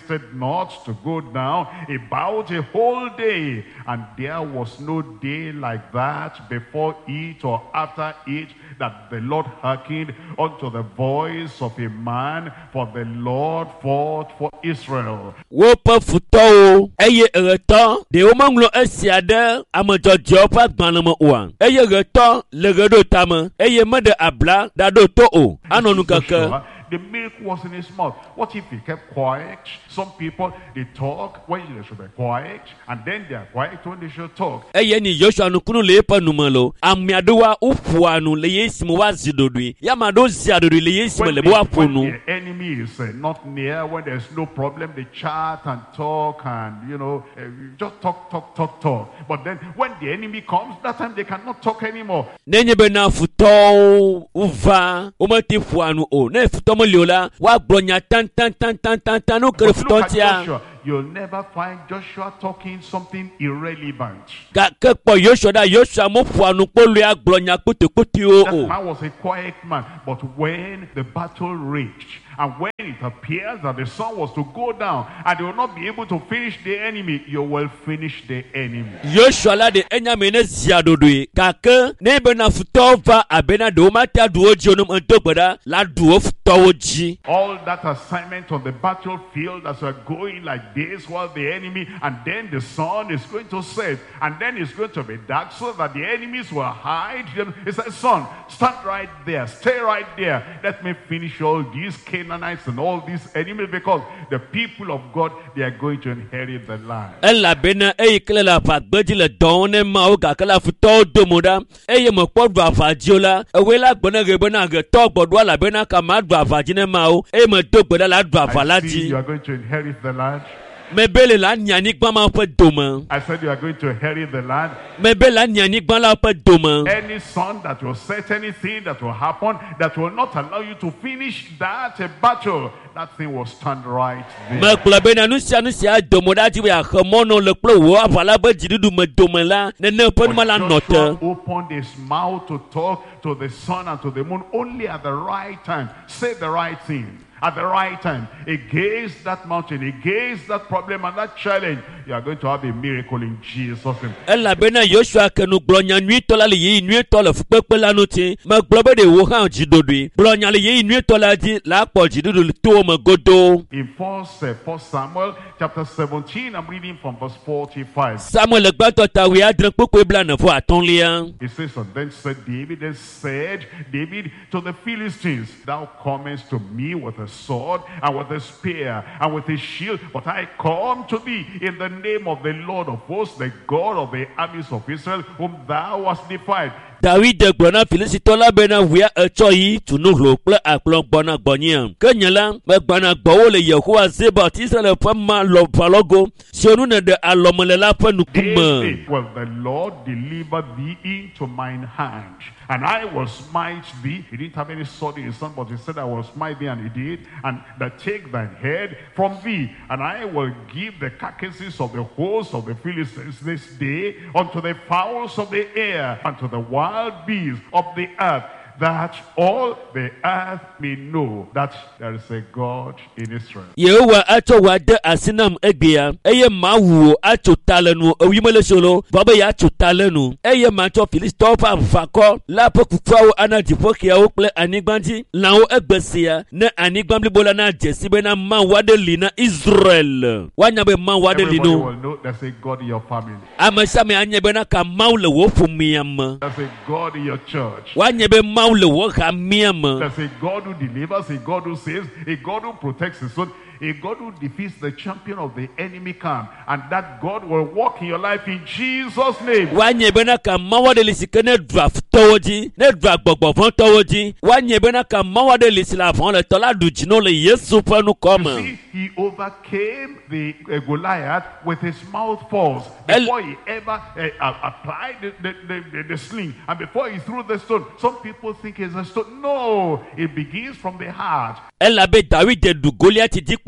hasted not to go down about a whole day, and there was no day like that before it or after it, that the Lord hearkened unto the voice of a man, for the Lord fought for Israel. Wo pe futɔ o, eye ɣetɔ de wo meŋlɔ esia ɖe amedzɔdzɔwo ƒe agbalẽ me oa. Eye ɣetɔ le ɣe ɖo tame, eye meɖe abla da ɖo to o. Anɔ nu keke. The milk was in his mouth. What if he kept quiet? Some people, they talk when they should be quiet, and then they are quiet when they should talk. Eye ni Joshua nukunu le eƒe nume lo. Ame aɖewoa woƒoa nu le ye si me woazi ɖoɖoe. Ya ame aɖewo zia ɖoɖoe le ye si me le be woaƒo nu. When the enemy is uh, not near, when there's no problem, they chat and talk and, you know, uh, just talk, talk, talk, talk. But then when the enemy comes, that time they cannot talk anymore. Nenye be na futɔwo wova, womete ƒoa nu o. Ne futɔ me li o la, woagblɔ nya tan tan tan tan tan tan no ke ɖe futɔ tia. You'll never find Joshua talking something irrelevant. Gake kpɔ Joshua da Joshua mo ƒoa nu kpɔ lua agblɔ nya kputekpute o. That man was a quiet man, but when the battle raged, and when it appears that the sun was to go down and they will not be able to finish the enemy, you will finish the enemy. Joshua la de enya me ne zia ɖoɖoe. Gake ne be na futɔwo va abena de wo mate aɖuwo dzi onum edogbe ɖa la ɖuwo futɔwo dzi. All that assignment on the battlefield as we're going like this while the enemy, and then the sun is going to set, and then it's going to be dark so that the enemies will hide. He said, son, stand right there, stay right there. Let me finish all these Canaanites and all these enemies, because the people of God, they are going to inherit the land. Ela bena eye kele la va gbedzi le dɔwɔ ne mawo gake la futɔwo domo ɖa eye me kpɔ ɖu avadzio la ewoe la gbe ne ɣe bena ɣetɔ gbɔɖoa elabena kama ɖu avadzi ne mawo eye me do gbe ɖa la ɖu ava la I see dzi. you are going to inherit the land. Mebe la nyanyigba ma ƒe dome. I said you are going to inherit the land. Mebe la nyanyigba la ƒe dome. Any sun that will set anything that will happen that will not allow you to finish that uh, battle, that thing will stand right there. Me kplɔ bena nu sia nu sia domo ɖa dzi be axe mɔnɔ le kple wo ava la be dziɖuɖu me dome la nene ƒe numa la nɔ Joshua te. opened his mouth to talk to the sun and to the moon only at the right time. Say the right thing at the right time. Against that mountain, against that problem and that challenge, you are going to have a miracle in Jesus' name. Elabena Joshua ke nu gblɔ nya nyuitɔ la le yeyi nyuitɔ le fukpekpe la ŋuti. Me gblɔ be ɖe wo hã dziɖoɖoe. Gblɔ nya le yeyi nyuitɔ la dzi la akpɔ dziɖuɖu le towo me godoo. In first, uh, first Samuel chapter seventeen, I'm reading from verse forty-five. Samuel gbãtɔ tawoe adre kpekpe blaene-vɔ atɔ̃lia. It says, and then said David, then said David to the Philistines, thou comest to me with a sword and with a spear and with a shield, but I come to thee in the name of the Lord of hosts, the God of the armies of Israel, whom thou hast defied. David gblɔ na Filistitɔ la bena wia etsɔ yi tu nu hlo kple akplɔ gbɔna gbɔnyia. Ke nye la megbana gbɔwo le Yehowa Zebaot Israel ƒe ma lɔ valɔgo siwo nu ne ɖe alɔme le la ƒe nukume. Well, the Lord deliver thee into mine hand, and I will smite thee. He didn't have any sword in his hand, but he said, I will smite thee, and he did. And that take thine head from thee, and I will give the carcasses of the hosts of the Philistines this day unto the fowls of the air, and to the wild beasts of the earth, that all the earth may know that there is a God in Israel. Yehowa atsɔ wa de asi nam egbea, eye Mawu atso ta le nu ewime le solo, vɔ be yeatso ta le nu, eye matsɔ Filistitɔwo ƒe aʋakɔ la ƒe kukuawo ana dziƒoxeawo kple anyigba dzi. Lãwo egbe sia ne anyigba blibo la na dzesi bena Mawu aɖe li na Israel. Woanya be Mawu aɖe li Everybody no. will know there's a God in your family. Ame sia ame anye bena ka Mawu le wo ƒomea me. There's a God in your church. Woanye be Mawu le wo hamea me. There's a God who delivers, a God who saves, a God who protects his own, a God who defeats the champion of the enemy camp. And that God will walk in your life in Jesus' name. Woanye bena ka Mawu aɖe li si ke ne ɖua futɔwo dzi, ne ɖua gbɔgbɔvɔ̃tɔwo dzi. Woanye bena ka Mawu aɖe li si le avɔ le tɔ la ɖu dzi no le Yesu ƒe nukɔ You me. see, he overcame the uh, Goliath with his mouth force before he ever uh, uh, applied the, the, the, the, the sling, and before he threw the stone. Some people think it's a stone. No, it begins from the heart. Elabe David ɖu Goliath dzi kple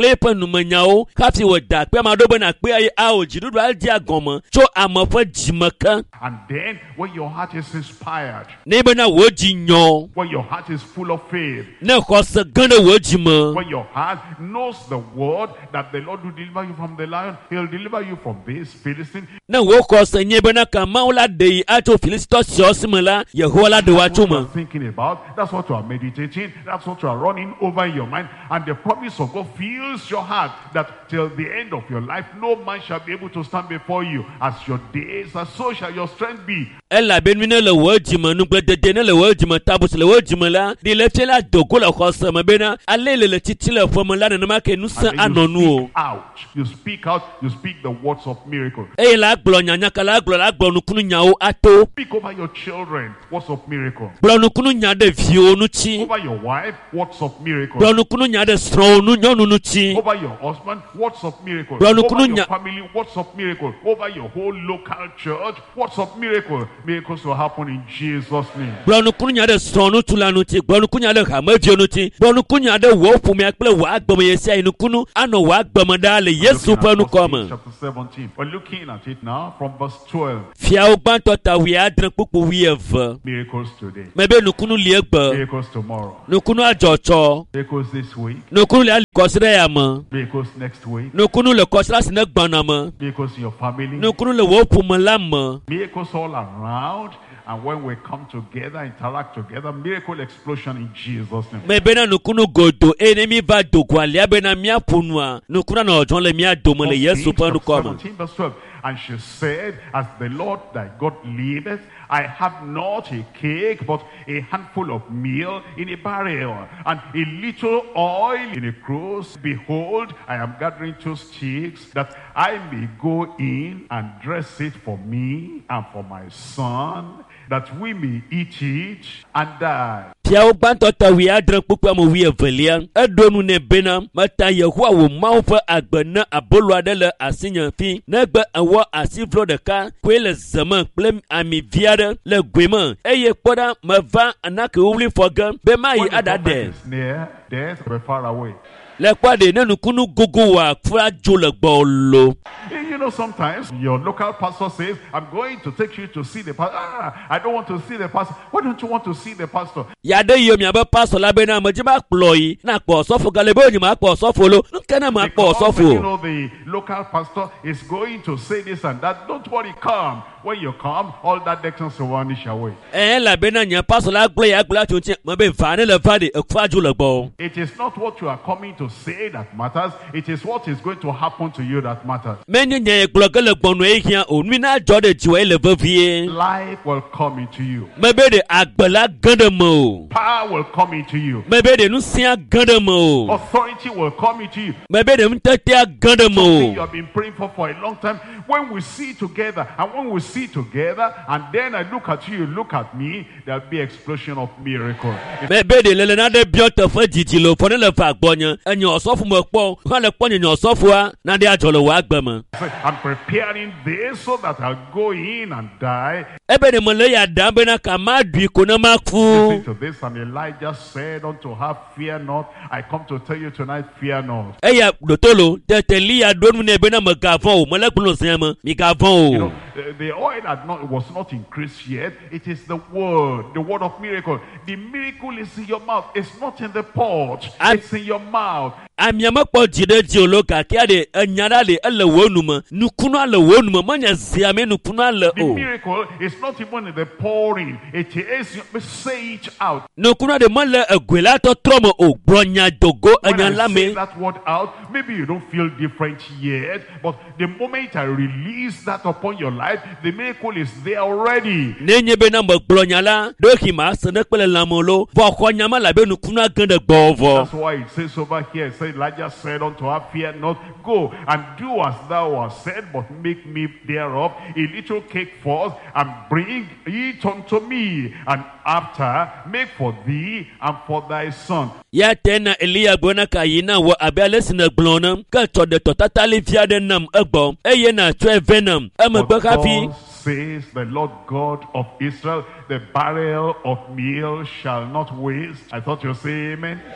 kple eƒe numenyawo hafi wòda kpe ame aɖewo bena kpe eye awo dziɖuɖu adi agɔme tso ame ƒe dzime ke. And then when your heart is inspired, Ne bena wò dzi nyɔ, when your heart is full of faith, ne xɔse gã ɖe wò dzime, when your heart knows the word that the Lord will deliver you from the lion, he'll deliver you from this Philistine. ne wò xɔse nye bena ka Mawu la ɖe yi atso Filistɔ siawo si me la, Yehowa la ɖe wò That's atso what you me. are thinking about. That's what you are meditating. That's what you are running over in your mind. And the promise of God fills your heart that till the end of your life, no man shall be able to stand before you. As your days, as so shall your strength be. Elabena ne le wò dzime nugblẽdede ne le wò dzime tabu si le wò dzime la, ɖi le fia la do go le xɔse me bena ale le le titi le ƒe me la nenema ke ŋusẽ And then anɔ nu o. you speak out. You speak out. You speak the words of miracle. Eye la agblɔ nyanyaka la agblɔ la agblɔ nukunu nyawo ato. Speak over your children. Words of miracle. Gblɔ nukunu nya ɖe viwo ŋuti. Over your wife. Words of miracle. Gblɔ nukunu nya ɖe srɔ̃wo nu nyɔnu ŋuti. Over your husband, words of miracle. Gblɔ Over nukunu your nya- family, words of miracle. Over your whole local church, words of miracle. Miracles will happen in Jesus' name. Gblɔ nukunu nya ɖe srɔ̃ ŋutu la ŋuti. Gblɔ nukunu nya ɖe hameviwo ŋuti. Gblɔ nukunu nya ɖe wò ƒomea kple wò agbeme ye sia ye nukunu anɔ wò agbeme ɖa le Yesu Looking ƒe at nukɔ First me. Kings chapter seventeen. We're looking at it now from verse twelve. Fiawo gbãtɔ ta wi adre kpukpu wi eve. Miracles today. Mebe nukunu li egbe. Miracles tomorrow. Nukunu adzɔtsɔ. Miracles this week. Nukunu le alikɔsi ɖe yame. Miracles next week. Nukunu le kɔsi si ne gbɔna me. Miracles in your family. Nukunu le wò ƒome la me. Miracles all around. And when we come together, interact together, miracle explosion in Jesus' name. Mebena nukunu godo eye ne mi va do go alia bena miaƒo nua. Nukunu anɔ dzɔm le mia dome le Yesu ƒe nukɔ me. seventeen verse twelve. And she said, as the Lord thy God liveth, I have not a cake, but a handful of meal in a barrel, and a little oil in a cruse. Behold, I am gathering two sticks, that I may go in and dress it for me and for my son, that we may eat it and die. Fiawo gbãtɔ ta wi adre kpukpua me wi evelia. Eɖo nu nɛ bena meta Yehowa wò Mawu ƒe agbe ne abolo aɖe le asinye fi. Negbe ewɔ asivlo ɖeka koe le ze me kple ami vi aɖe le goe me. Eye kpɔ ɖa meva anake wowli fɔ ge be mayi When the prophet aɖaɖe. is near, death will be far away. Le kpɔ ɖe ne nukunu gogo wòa fua dzo le gbɔ lo. You know, sometimes your local pastor says, I'm going to take you to see the pastor. Ah, I don't want to see the pastor. Why don't you want to see the pastor? Yaɖe yi miabe pastor la bena medzi ma kplɔ yi na kpɔ sɔfo gale be onye ma kpɔ sɔfo lo. Nuke ne ma kpɔ Because when you sɔfo. know the local pastor is going to say this and that, don't worry, come. When you come, all that distance will vanish away. Eh la bena nye pastor la gblɔ ya gblɔ atso ŋuti mebe va ne le va de ekua dzo le gbɔ. It is not what you are coming to say that matters. It is what is going to happen to you that matters. Menye nye gblɔ ge le gbɔnɔ ye hia o nui na dzɔ ɖe dziwɔ ye le vevie. Life will come into you. Mebe de agbe la gã ɖe me o. Power will come into you. Mebe de nusia gã ɖe me o. Authority will come into you. Mebe de nutetea gã ɖe Something you me o. have been praying for for a long time. When we see together, and when we see together, and then I look at you, you look at me, there'll be explosion of miracle. It's Mebe de lele na ɖe biɔ teƒe didi lo fɔ ne le va gbɔnye. Enye ɔsɔfo me kpɔ hã le kpɔ nye nye ɔsɔfoa na ɖe adzɔ le wò agbe me. I'm preparing this so that I'll go in and die. Ebe de me le ya ɖam bena ka ma ɖui ko ne ma Listen ku. to this, and Elijah said unto her, fear not. I come to tell you tonight, fear not. Eya ɖotolo tete li ya ɖo nu nɛ bena megavɔ̃ o mele gblɔ zia me migavɔ̃ You know, o. the, the oil had not was not increased yet. It is the word, the word of miracle. The miracle is in your mouth. It's not in the pot. I- It's in your mouth. Amia mekpɔ dzi ɖe dzi o lo gake de enya ɖa le ele wo nume. Nukunua le wo nume menye zia me nukunua le The o. miracle is not even in the pouring. It is, say it out. Nukunua de mele egoe la tɔtrɔ me o. Gblɔ nya dogo When enya I la say me. that word out, maybe you don't feel different yet, but the moment I release that upon your life, the miracle is there already. Ne nye bena megblɔ nya la ɖo xi ma se ne kple lãme lo. Vɔ xɔ nya ma labe nukunua gã ɖe gbɔ vɔ. That's why it says over here, it says, Elijah said unto her, fear not, go and do as thou hast said, but make me thereof a little cake first, and bring it unto me, and after make for thee and for thy son. Ya tena Elia gblɔ ka yi na wɔ abe ale si ne gblɔ ne ke tɔ de tɔtatali vi aɖe nam egbɔ eye na tsɔe vɛ nam emegbe But hafi. thus says the Lord God of Israel, the barrel of meal shall not waste. I thought you'd say amen.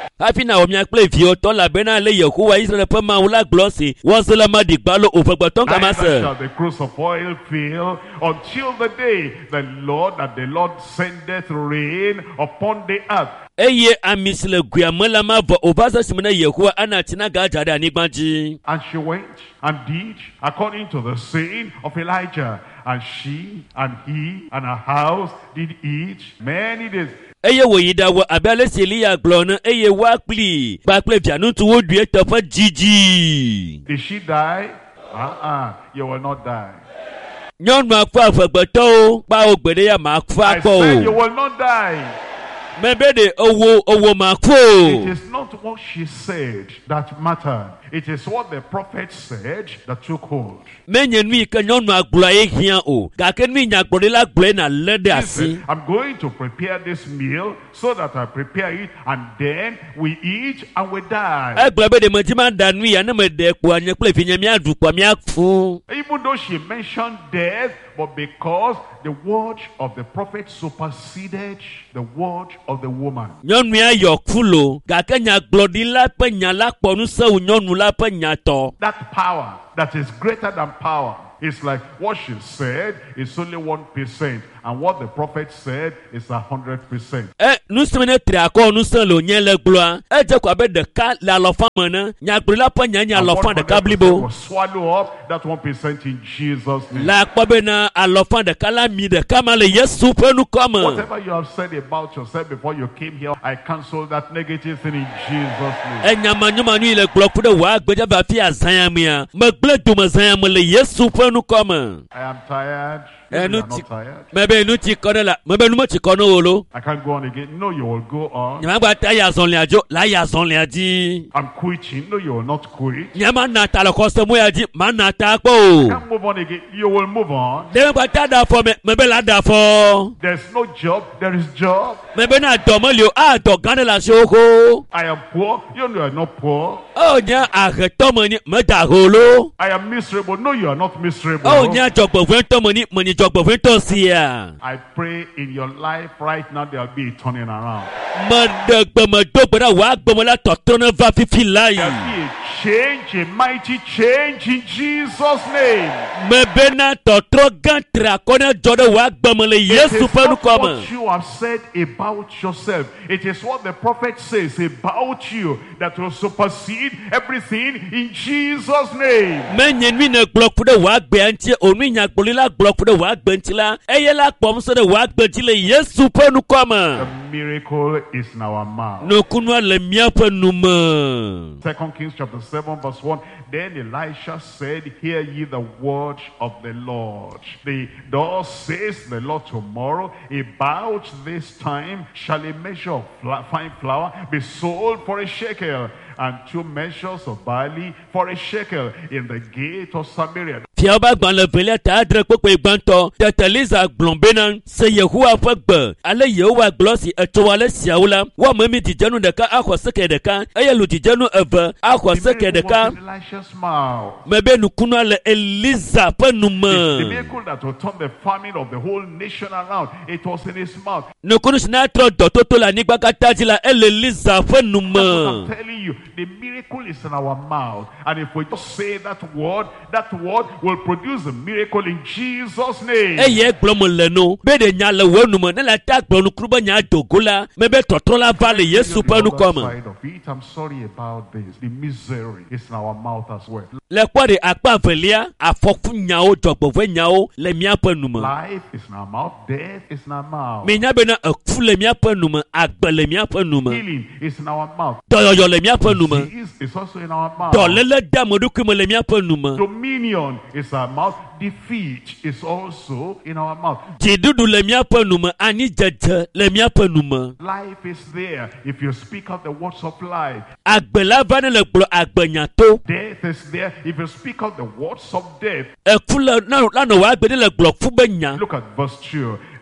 hafi na omia kple viwo tɔ labena le Yehowa Israel ƒe Mawu la gblɔ si wɔse le maɖigba lo ovegbetɔ kama se. Neither shall the cruse of oil fail until the day the Lord that the Lord sendeth rain upon the earth. Eye ami si le goea me la ma vɔ o va se si me ne Yehowa ana tina gadza ɖe anyigba dzi. And she went and did according to the saying of Elijah, and she and he and her house did eat many days. Eye wòyi ɖawɔ abe ale si Eliya gblɔ ne eye woakpli kpakple via ŋutsu woɖui teƒe dzidzi. Did she die? Uh-uh, you will not die. Nyɔnua kpɔ avegbetɔwo kpawo gbe ɖe ya ma kpɔ I akpɔ said you o. will not die. Mebe de owo owo ma kpɔ It o. is not what she said that mattered. It is what the prophet said that took hold. Menye nu yi ke nyɔnua gblɔa ye hiã o, gake nu yi nyagblɔɖila gblɔe na lé ɖe asi. Listen, I'm going to prepare this meal so that I prepare it and then we eat and we die. Egblɔ be ɖemedzi ma ɖa nu ya ne meɖe kpoa nye kple vinye míaɖu kpoa míaku. Even though she mentioned death, but because the word of the prophet superseded the word of the woman. Nyɔnua yɔ ku lo, gake nyagblɔɖila ƒe nya la kpɔ nu se wu nyɔnu la ƒe nya tɔ. That power that is greater than power is like what she said is only one percent, and what the prophet said is a hundred percent. E nuseme ne tri akɔ nusẽ le wònye le gblɔa, edze ko abe ɖeka le alɔfa me ne, nyagblɔɖila ƒe nya nye alɔfa ɖeka blibo. Will swallow up that one percent in Jesus' name. La kpɔ be na alɔfa ɖeka la mi ɖeka ma le Yesu ƒe nukɔme. Whatever you have said about yourself before you came here, I cancel that negative thing in Jesus' name. Enyamanyɔmanu yi le gblɔ ku ɖe wòa agbedze va fi azãya mea, megblẽ domezãya me le Yesu ƒe nukɔme. I am tired. Maybe Enu you are ti, not tired. mebe nu ti kɔ ɖe la, mebe nu me ti kɔ ne wò lo. I can't go on again. No, you will go on. Nyemagba ta yi azɔlia dzo, la yi azɔlia dzi. I'm quitting. No, you will not quit. Nyema na ta le xɔse ya dzi, ma na ta kpɔ o. Can't move on again. You will move on. Ɖemegba ta ɖe afɔ me, mebe la ɖe afɔ. There's no job. There is job. Mebe na dɔ meli o, a dɔ gã ɖe le asi wo xo. I am poor. You know you are not poor. O nye ahetɔ me ni, me da ho lo. I am miserable. No, you are not miserable. O nye dzɔgbevɔ̃tɔ me ni, me ni dzɔgbevɔ̃tɔ sia. I pray in your life right now there will be a turning around. Me ɖe gbeme do gbe ɖa wòa gbeme la tɔtrɔ ne va fifi la yi. There will be a change, a mighty change in Jesus' name. Mebe na tɔtrɔ gã tri akɔ ne dzɔ ɖe wòa gbeme le It Yesu is ƒe not nukɔme. what you have said about yourself. It is what the prophet says about you that will supersede everything in Jesus' name. Menye nu ne gblɔ ku ɖe wòa gbea ŋuti o, nu nyagblɔɖila gblɔ ku ɖe wòa gbe ŋuti la, eye la kpɔm se ɖe wòa gbe dzi le Yesu ƒe The nukɔme. miracle is in our mouth. Nukunua le míaƒe nume. Second Kings chapter seven verse one. Then Elisha said, hear ye the word of the Lord. The thus says the Lord, tomorrow about this time shall a measure of fla- fine flour be sold for a shekel, and two measures of barley for a shekel in the gate of Samaria. Fiaba gbalẽ velia ta adre kpekpe gbãtɔ, tete Liza gblɔ bena, se Yehowa ƒe gbe, ale Yehowa gblɔ si etso ale siawo la, woame mi dzidzenu ɖeka axɔ seke ɖeka, eye lu dzidzenu eve axɔ The seke miracle was ɖeka. in Elisha's mouth. Mebe nukunua le Eliza ƒe The nume. miracle that will turn the famine of the whole nation around, it was in his mouth. Nukunu si na trɔ dɔtoto le anyigba katã dzi la, ele Eliza ƒe That's what I'm nume. telling you. The miracle is in our mouth. And if we just say that word, that word will produce a miracle in Jesus' name. Eye gblɔm le no, be ɖe nya le wo nume, ne le ta gblɔ nukuru be nya dogo la, mebe tɔtrɔ la va le Yesu ƒe The other nukɔme. side of it, I'm sorry about this. The misery is in our mouth as well. Le kpɔ ɖe akpa velia, afɔku nyawo, dzɔgbevɔ̃e nyawo le míaƒe nume. Life is in our mouth. Death is in our mouth. Menya bena eku le míaƒe nume, agbe le míaƒe nume, Healing is in our mouth. dɔyɔyɔ le míaƒe nume, Disease is also in our mouth. dɔléle de ameɖokui me le míaƒe nume, Dominion is our mouth. Defeat is also in our mouth. dziɖuɖu le míaƒe nume, anidzedze le míaƒe nume. Life is there if you speak out the words of life. Agbe la va ne le gblɔ agbenyato. Death is there if you speak out the words of death. Eku le na la nɔ wòa gbe ne le gblɔ fu be nya. Look at verse two.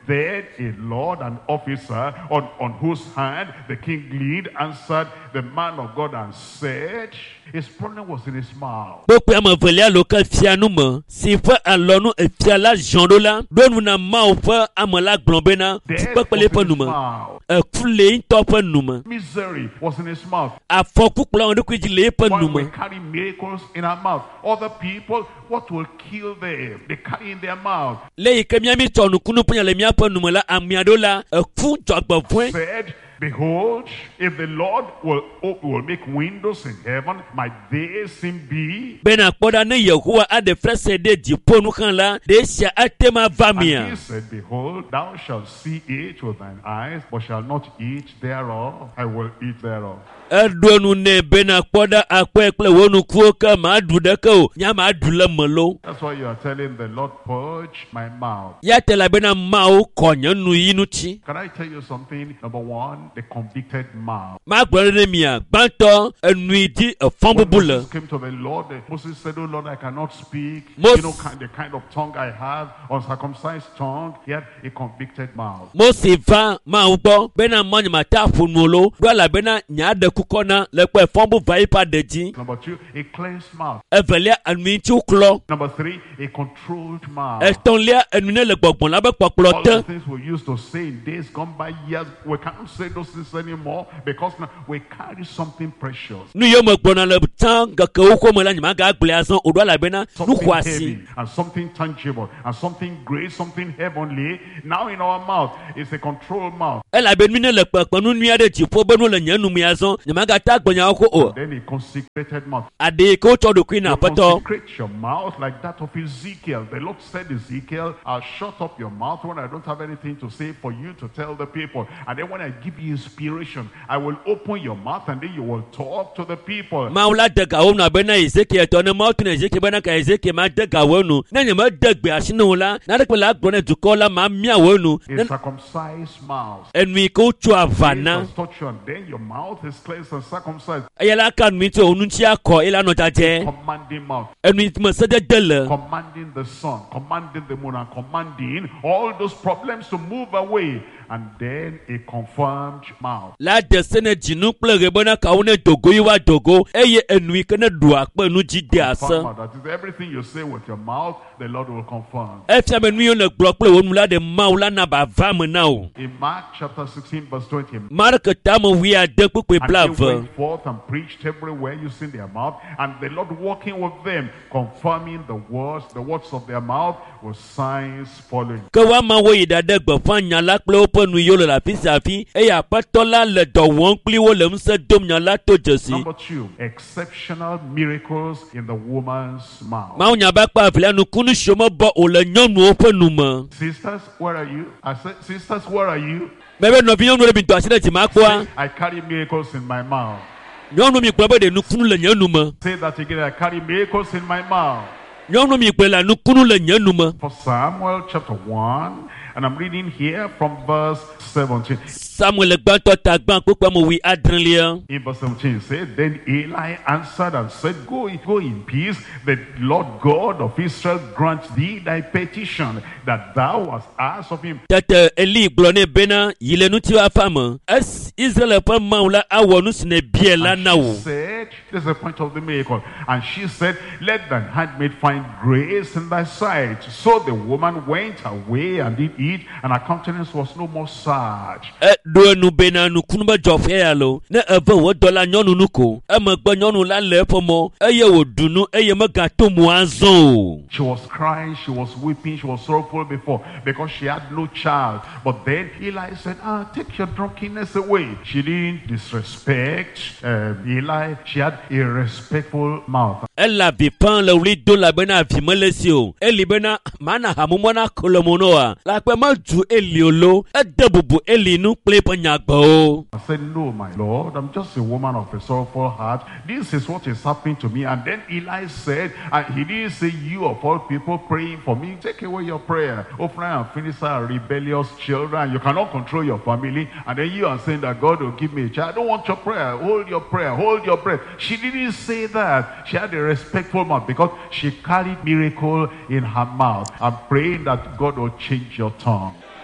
Then a lord and officer on, on whose hand the king leaned answered the man of God and said, his problem was in his mouth. Bokpe amavelia loka fianu me si fe alonu e fiala jondo la donu na ma fe amala gblobena Death tipekpele was pe in his nume mouth. e kule nto pe nume Misery was in his mouth. afoku kpla onde kuji le pe While we nume carry miracles in our mouth, other people, what will kill them? They carry in their mouth. le yike miami tonu kunu punya le mia pe nume la amiado la e ku jogbovwe Said, behold, if the Lord will, will make windows in heaven, might they seem be? bena kpoda ne yehowa ade frese de dipo nu kan la de sia atema And vamia he said, behold, thou shalt see it with thine eyes, but shall not eat thereof. I will eat thereof. edonu ne bena kpoda akwe kple wonu kuo ka ma du de ko nya ma du le melo That's why you are telling the Lord, purge my mouth. ya tela bena mau konyo nu yinu chi Can I tell you something? Number one, the convicted mouth. ma gboro ne mia gbanto enuidi e fon When bubule Moses came to the Lord, uh, Moses said, oh Lord, I cannot speak. Mos- You know, kind, the kind of tongue I have, uncircumcised tongue. He had a convicted mouth. Mose va ma ugbo bena monyi mata funolo do la bena nya de kukona le pe fon bu vai pa deji Number two, a cleansed mouth. evelia enuiti uklo Number three, a controlled mouth. etonlia enune le gbogbon la be poplo All te the things we used to say in days gone by, years, we cannot say those things anymore because now we carry something precious. nu yo mo gbona le tan gake uko mo la nyama ga gble azan odo la bena nu Something kwasi heavy and something tangible and something great, something heavenly. Now in our mouth is a controlled mouth. ela be nu ne le pepe nu nua de jipo be nu le nyanu mi azan nyama ga ta gbonya ko o Then a consecrated mouth. ade ko cho do queen You apoto consecrate your mouth like that of Ezekiel. The Lord said, Ezekiel, I'll shut up your mouth when I don't have anything to say for you to tell the people. And then when I give you inspiration, I will open your mouth and then you will talk to the people. maula de ga wonu abena Ezekiel to ne mautu ne Ezekiel bena ka Ezekiel ma de ga wonu na nyama de gbe asinu la na de pe la gbona duko la ma mia wonu A circumcised mouth. enui ko chu avana Jesus touch you and then your mouth is cleansed and circumcised. ayala kan mi to onu ti akọ ila no jaje Commanding mouth. enui mo se de dele Commanding the sun, commanding the moon, and commanding all those problems to move away. And then a confirmed mouth. la de sene jinu ple re bona ka wona dogo yi wa dogo eye enui ke ne du akpe nu ji de asa Confirm mouth. That is everything you say with your mouth, the Lord will confirm. e fia me nu yo ne gbo ple wonu la de maula na ba va me na o In Mark chapter sixteen, verse twenty. mark ta mo wi ade pupe And they blave went forth and preached everywhere using their mouth, and the Lord walking with them, confirming the words, the words of their mouth, with signs following. ke wa ma wo yi da de gbo fa nya la ple pe nu yo le la fi sa fi e ya pato la le do won pli wo le mse dom nya la to jesi Number two, exceptional miracles in the woman's mouth. ma nya ba pa vle nu kunu shomo bo o le nyonu o pe nu mo Sisters, where are you? I said, sisters, where are you? bebe no vi nyonu le bi to asile ti ma kwa I carry miracles in my mouth. nyonu mi gbo be de nu kunu le nyanu mo Say that again. I carry miracles in my mouth. nyonu mi gbe la nu kunu le nyanu mo For Samuel chapter one, and I'm reading here from verse seventeen. Samuel gbanto ta gban pupa mo wi adrenlia In verse seventeen, it said, Then Eli answered and said, Go, go in peace. The Lord God of Israel grant thee thy petition that thou hast asked of him. tete eli glo ne bena yile nu ti wa fama es Israel pa maula awonu sne biela And na she wo said, This is the point of the miracle. And she said, Let thine handmaid find grace in thy sight. So the woman went away and did eat, and her countenance was no more sad. e do nu bena nu kunu ba jof ya lo ne eve wo dola nyonu nu ko e mo gbo nyonu la le pomo eye wo dunu eye mo ga to mu azon She was crying, she was weeping, she was sorrowful before because she had no child. But then Eli said, Ah, take your drunkenness away. She didn't disrespect um, Eli. She had a respectful mouth. ela vi pan le ri do la bena vi melesi o eli bena mana hamumo na kolomono a la pe ma ju eli olo e debubu eli nu ple panyagbo I said, No, my Lord, I'm just a woman of a sorrowful heart. This is what is happening to me. And then Eli said, and he didn't say, You of all people praying for me, take away your prayer. Ophra and Phinehas are rebellious children. You cannot control your family. And then you are saying that God will give me a child. I don't want your prayer. Hold your prayer. Hold your breath. She didn't say that. She had a respectful mouth because she carried miracle in her mouth. I'm praying that God will change your tongue.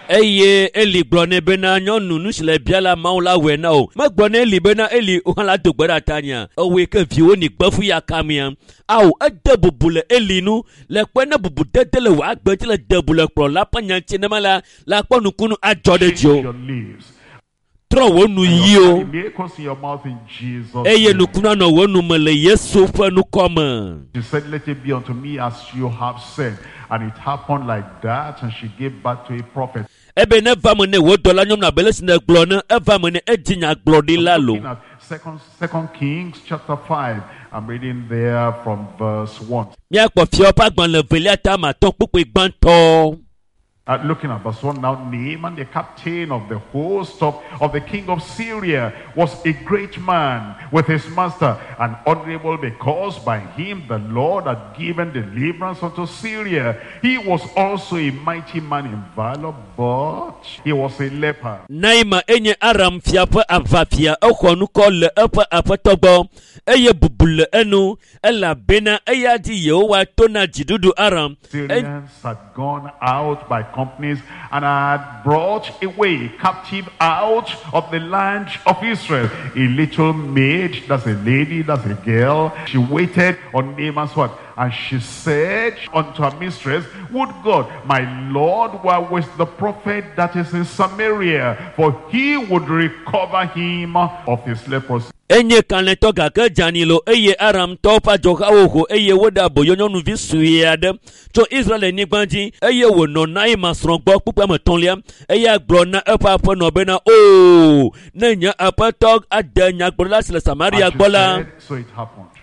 eye Eli gblɔ nɛ bena nyɔnu nu si le bia la Mawu la wɔe na o. Megblɔ nɛ Eli bena Eli wohã la do gbe ɖa ta nya. Ewoe ke viwo ni gbefu ya kamia. Awo ede bubu le Eli nu le kpe ne bubu dede le wòa gbe dzi le de bu le kplɔ la ƒe nyantsi ne ma la la kpɔ nukunu adzɔ ɖe dzi o. Your lips. Trɔ wo nu And yi your o. miracles in your mouth in Jesus' Eye name. nukunu anɔ wo nu me le Yesu ƒe nukɔme. She said, let it be unto me as you have said. And it happened like that, and she gave birth to a prophet. Ebe ne va me ne wo dɔla nyɔnu abe le si ne gblɔ ne eva me ne edzi nyagblɔɖila lo. Looking at Second, Second Kings chapter five. I'm reading there from verse one. Míakpɔ fiawo ƒe agbalẽ velia ta matɔ kpukpe gbãtɔ. Uh, looking at verse one now, Naaman, the captain of the host of, of the king of Syria, was a great man with his master, and honorable because by him the Lord had given deliverance unto Syria. He was also a mighty man in valor, but he was a leper. Naima enye Aram fia ƒe avafia exɔ nukɔ le eƒe aƒetɔ gbɔ eye bubu le enu elabena eya di Yehowa to na dziɖuɖu Aram. Syrians had gone out by companies and had brought away captive out of the land of Israel a little maid, that's a lady, that's a girl. She waited on Naaman's what? And she said unto her mistress, would God, my Lord, were with the prophet that is in Samaria, for he would recover him of his leprosy. Enye kalẽtɔ gake dzani lo eye Aramtɔwo ƒe adzɔhawo ho eye woɖe aboyo nyɔnuvi sue aɖe tso Israelnyigba dzi eye wònɔ Naima srɔ̃ gbɔ kpukpea me tɔ̃lia eye gblɔ na eƒe aƒenɔ bena o ne nye aƒetɔ ade nyagblɔɖila si le Samaria And she gbɔ la. said, so it happened.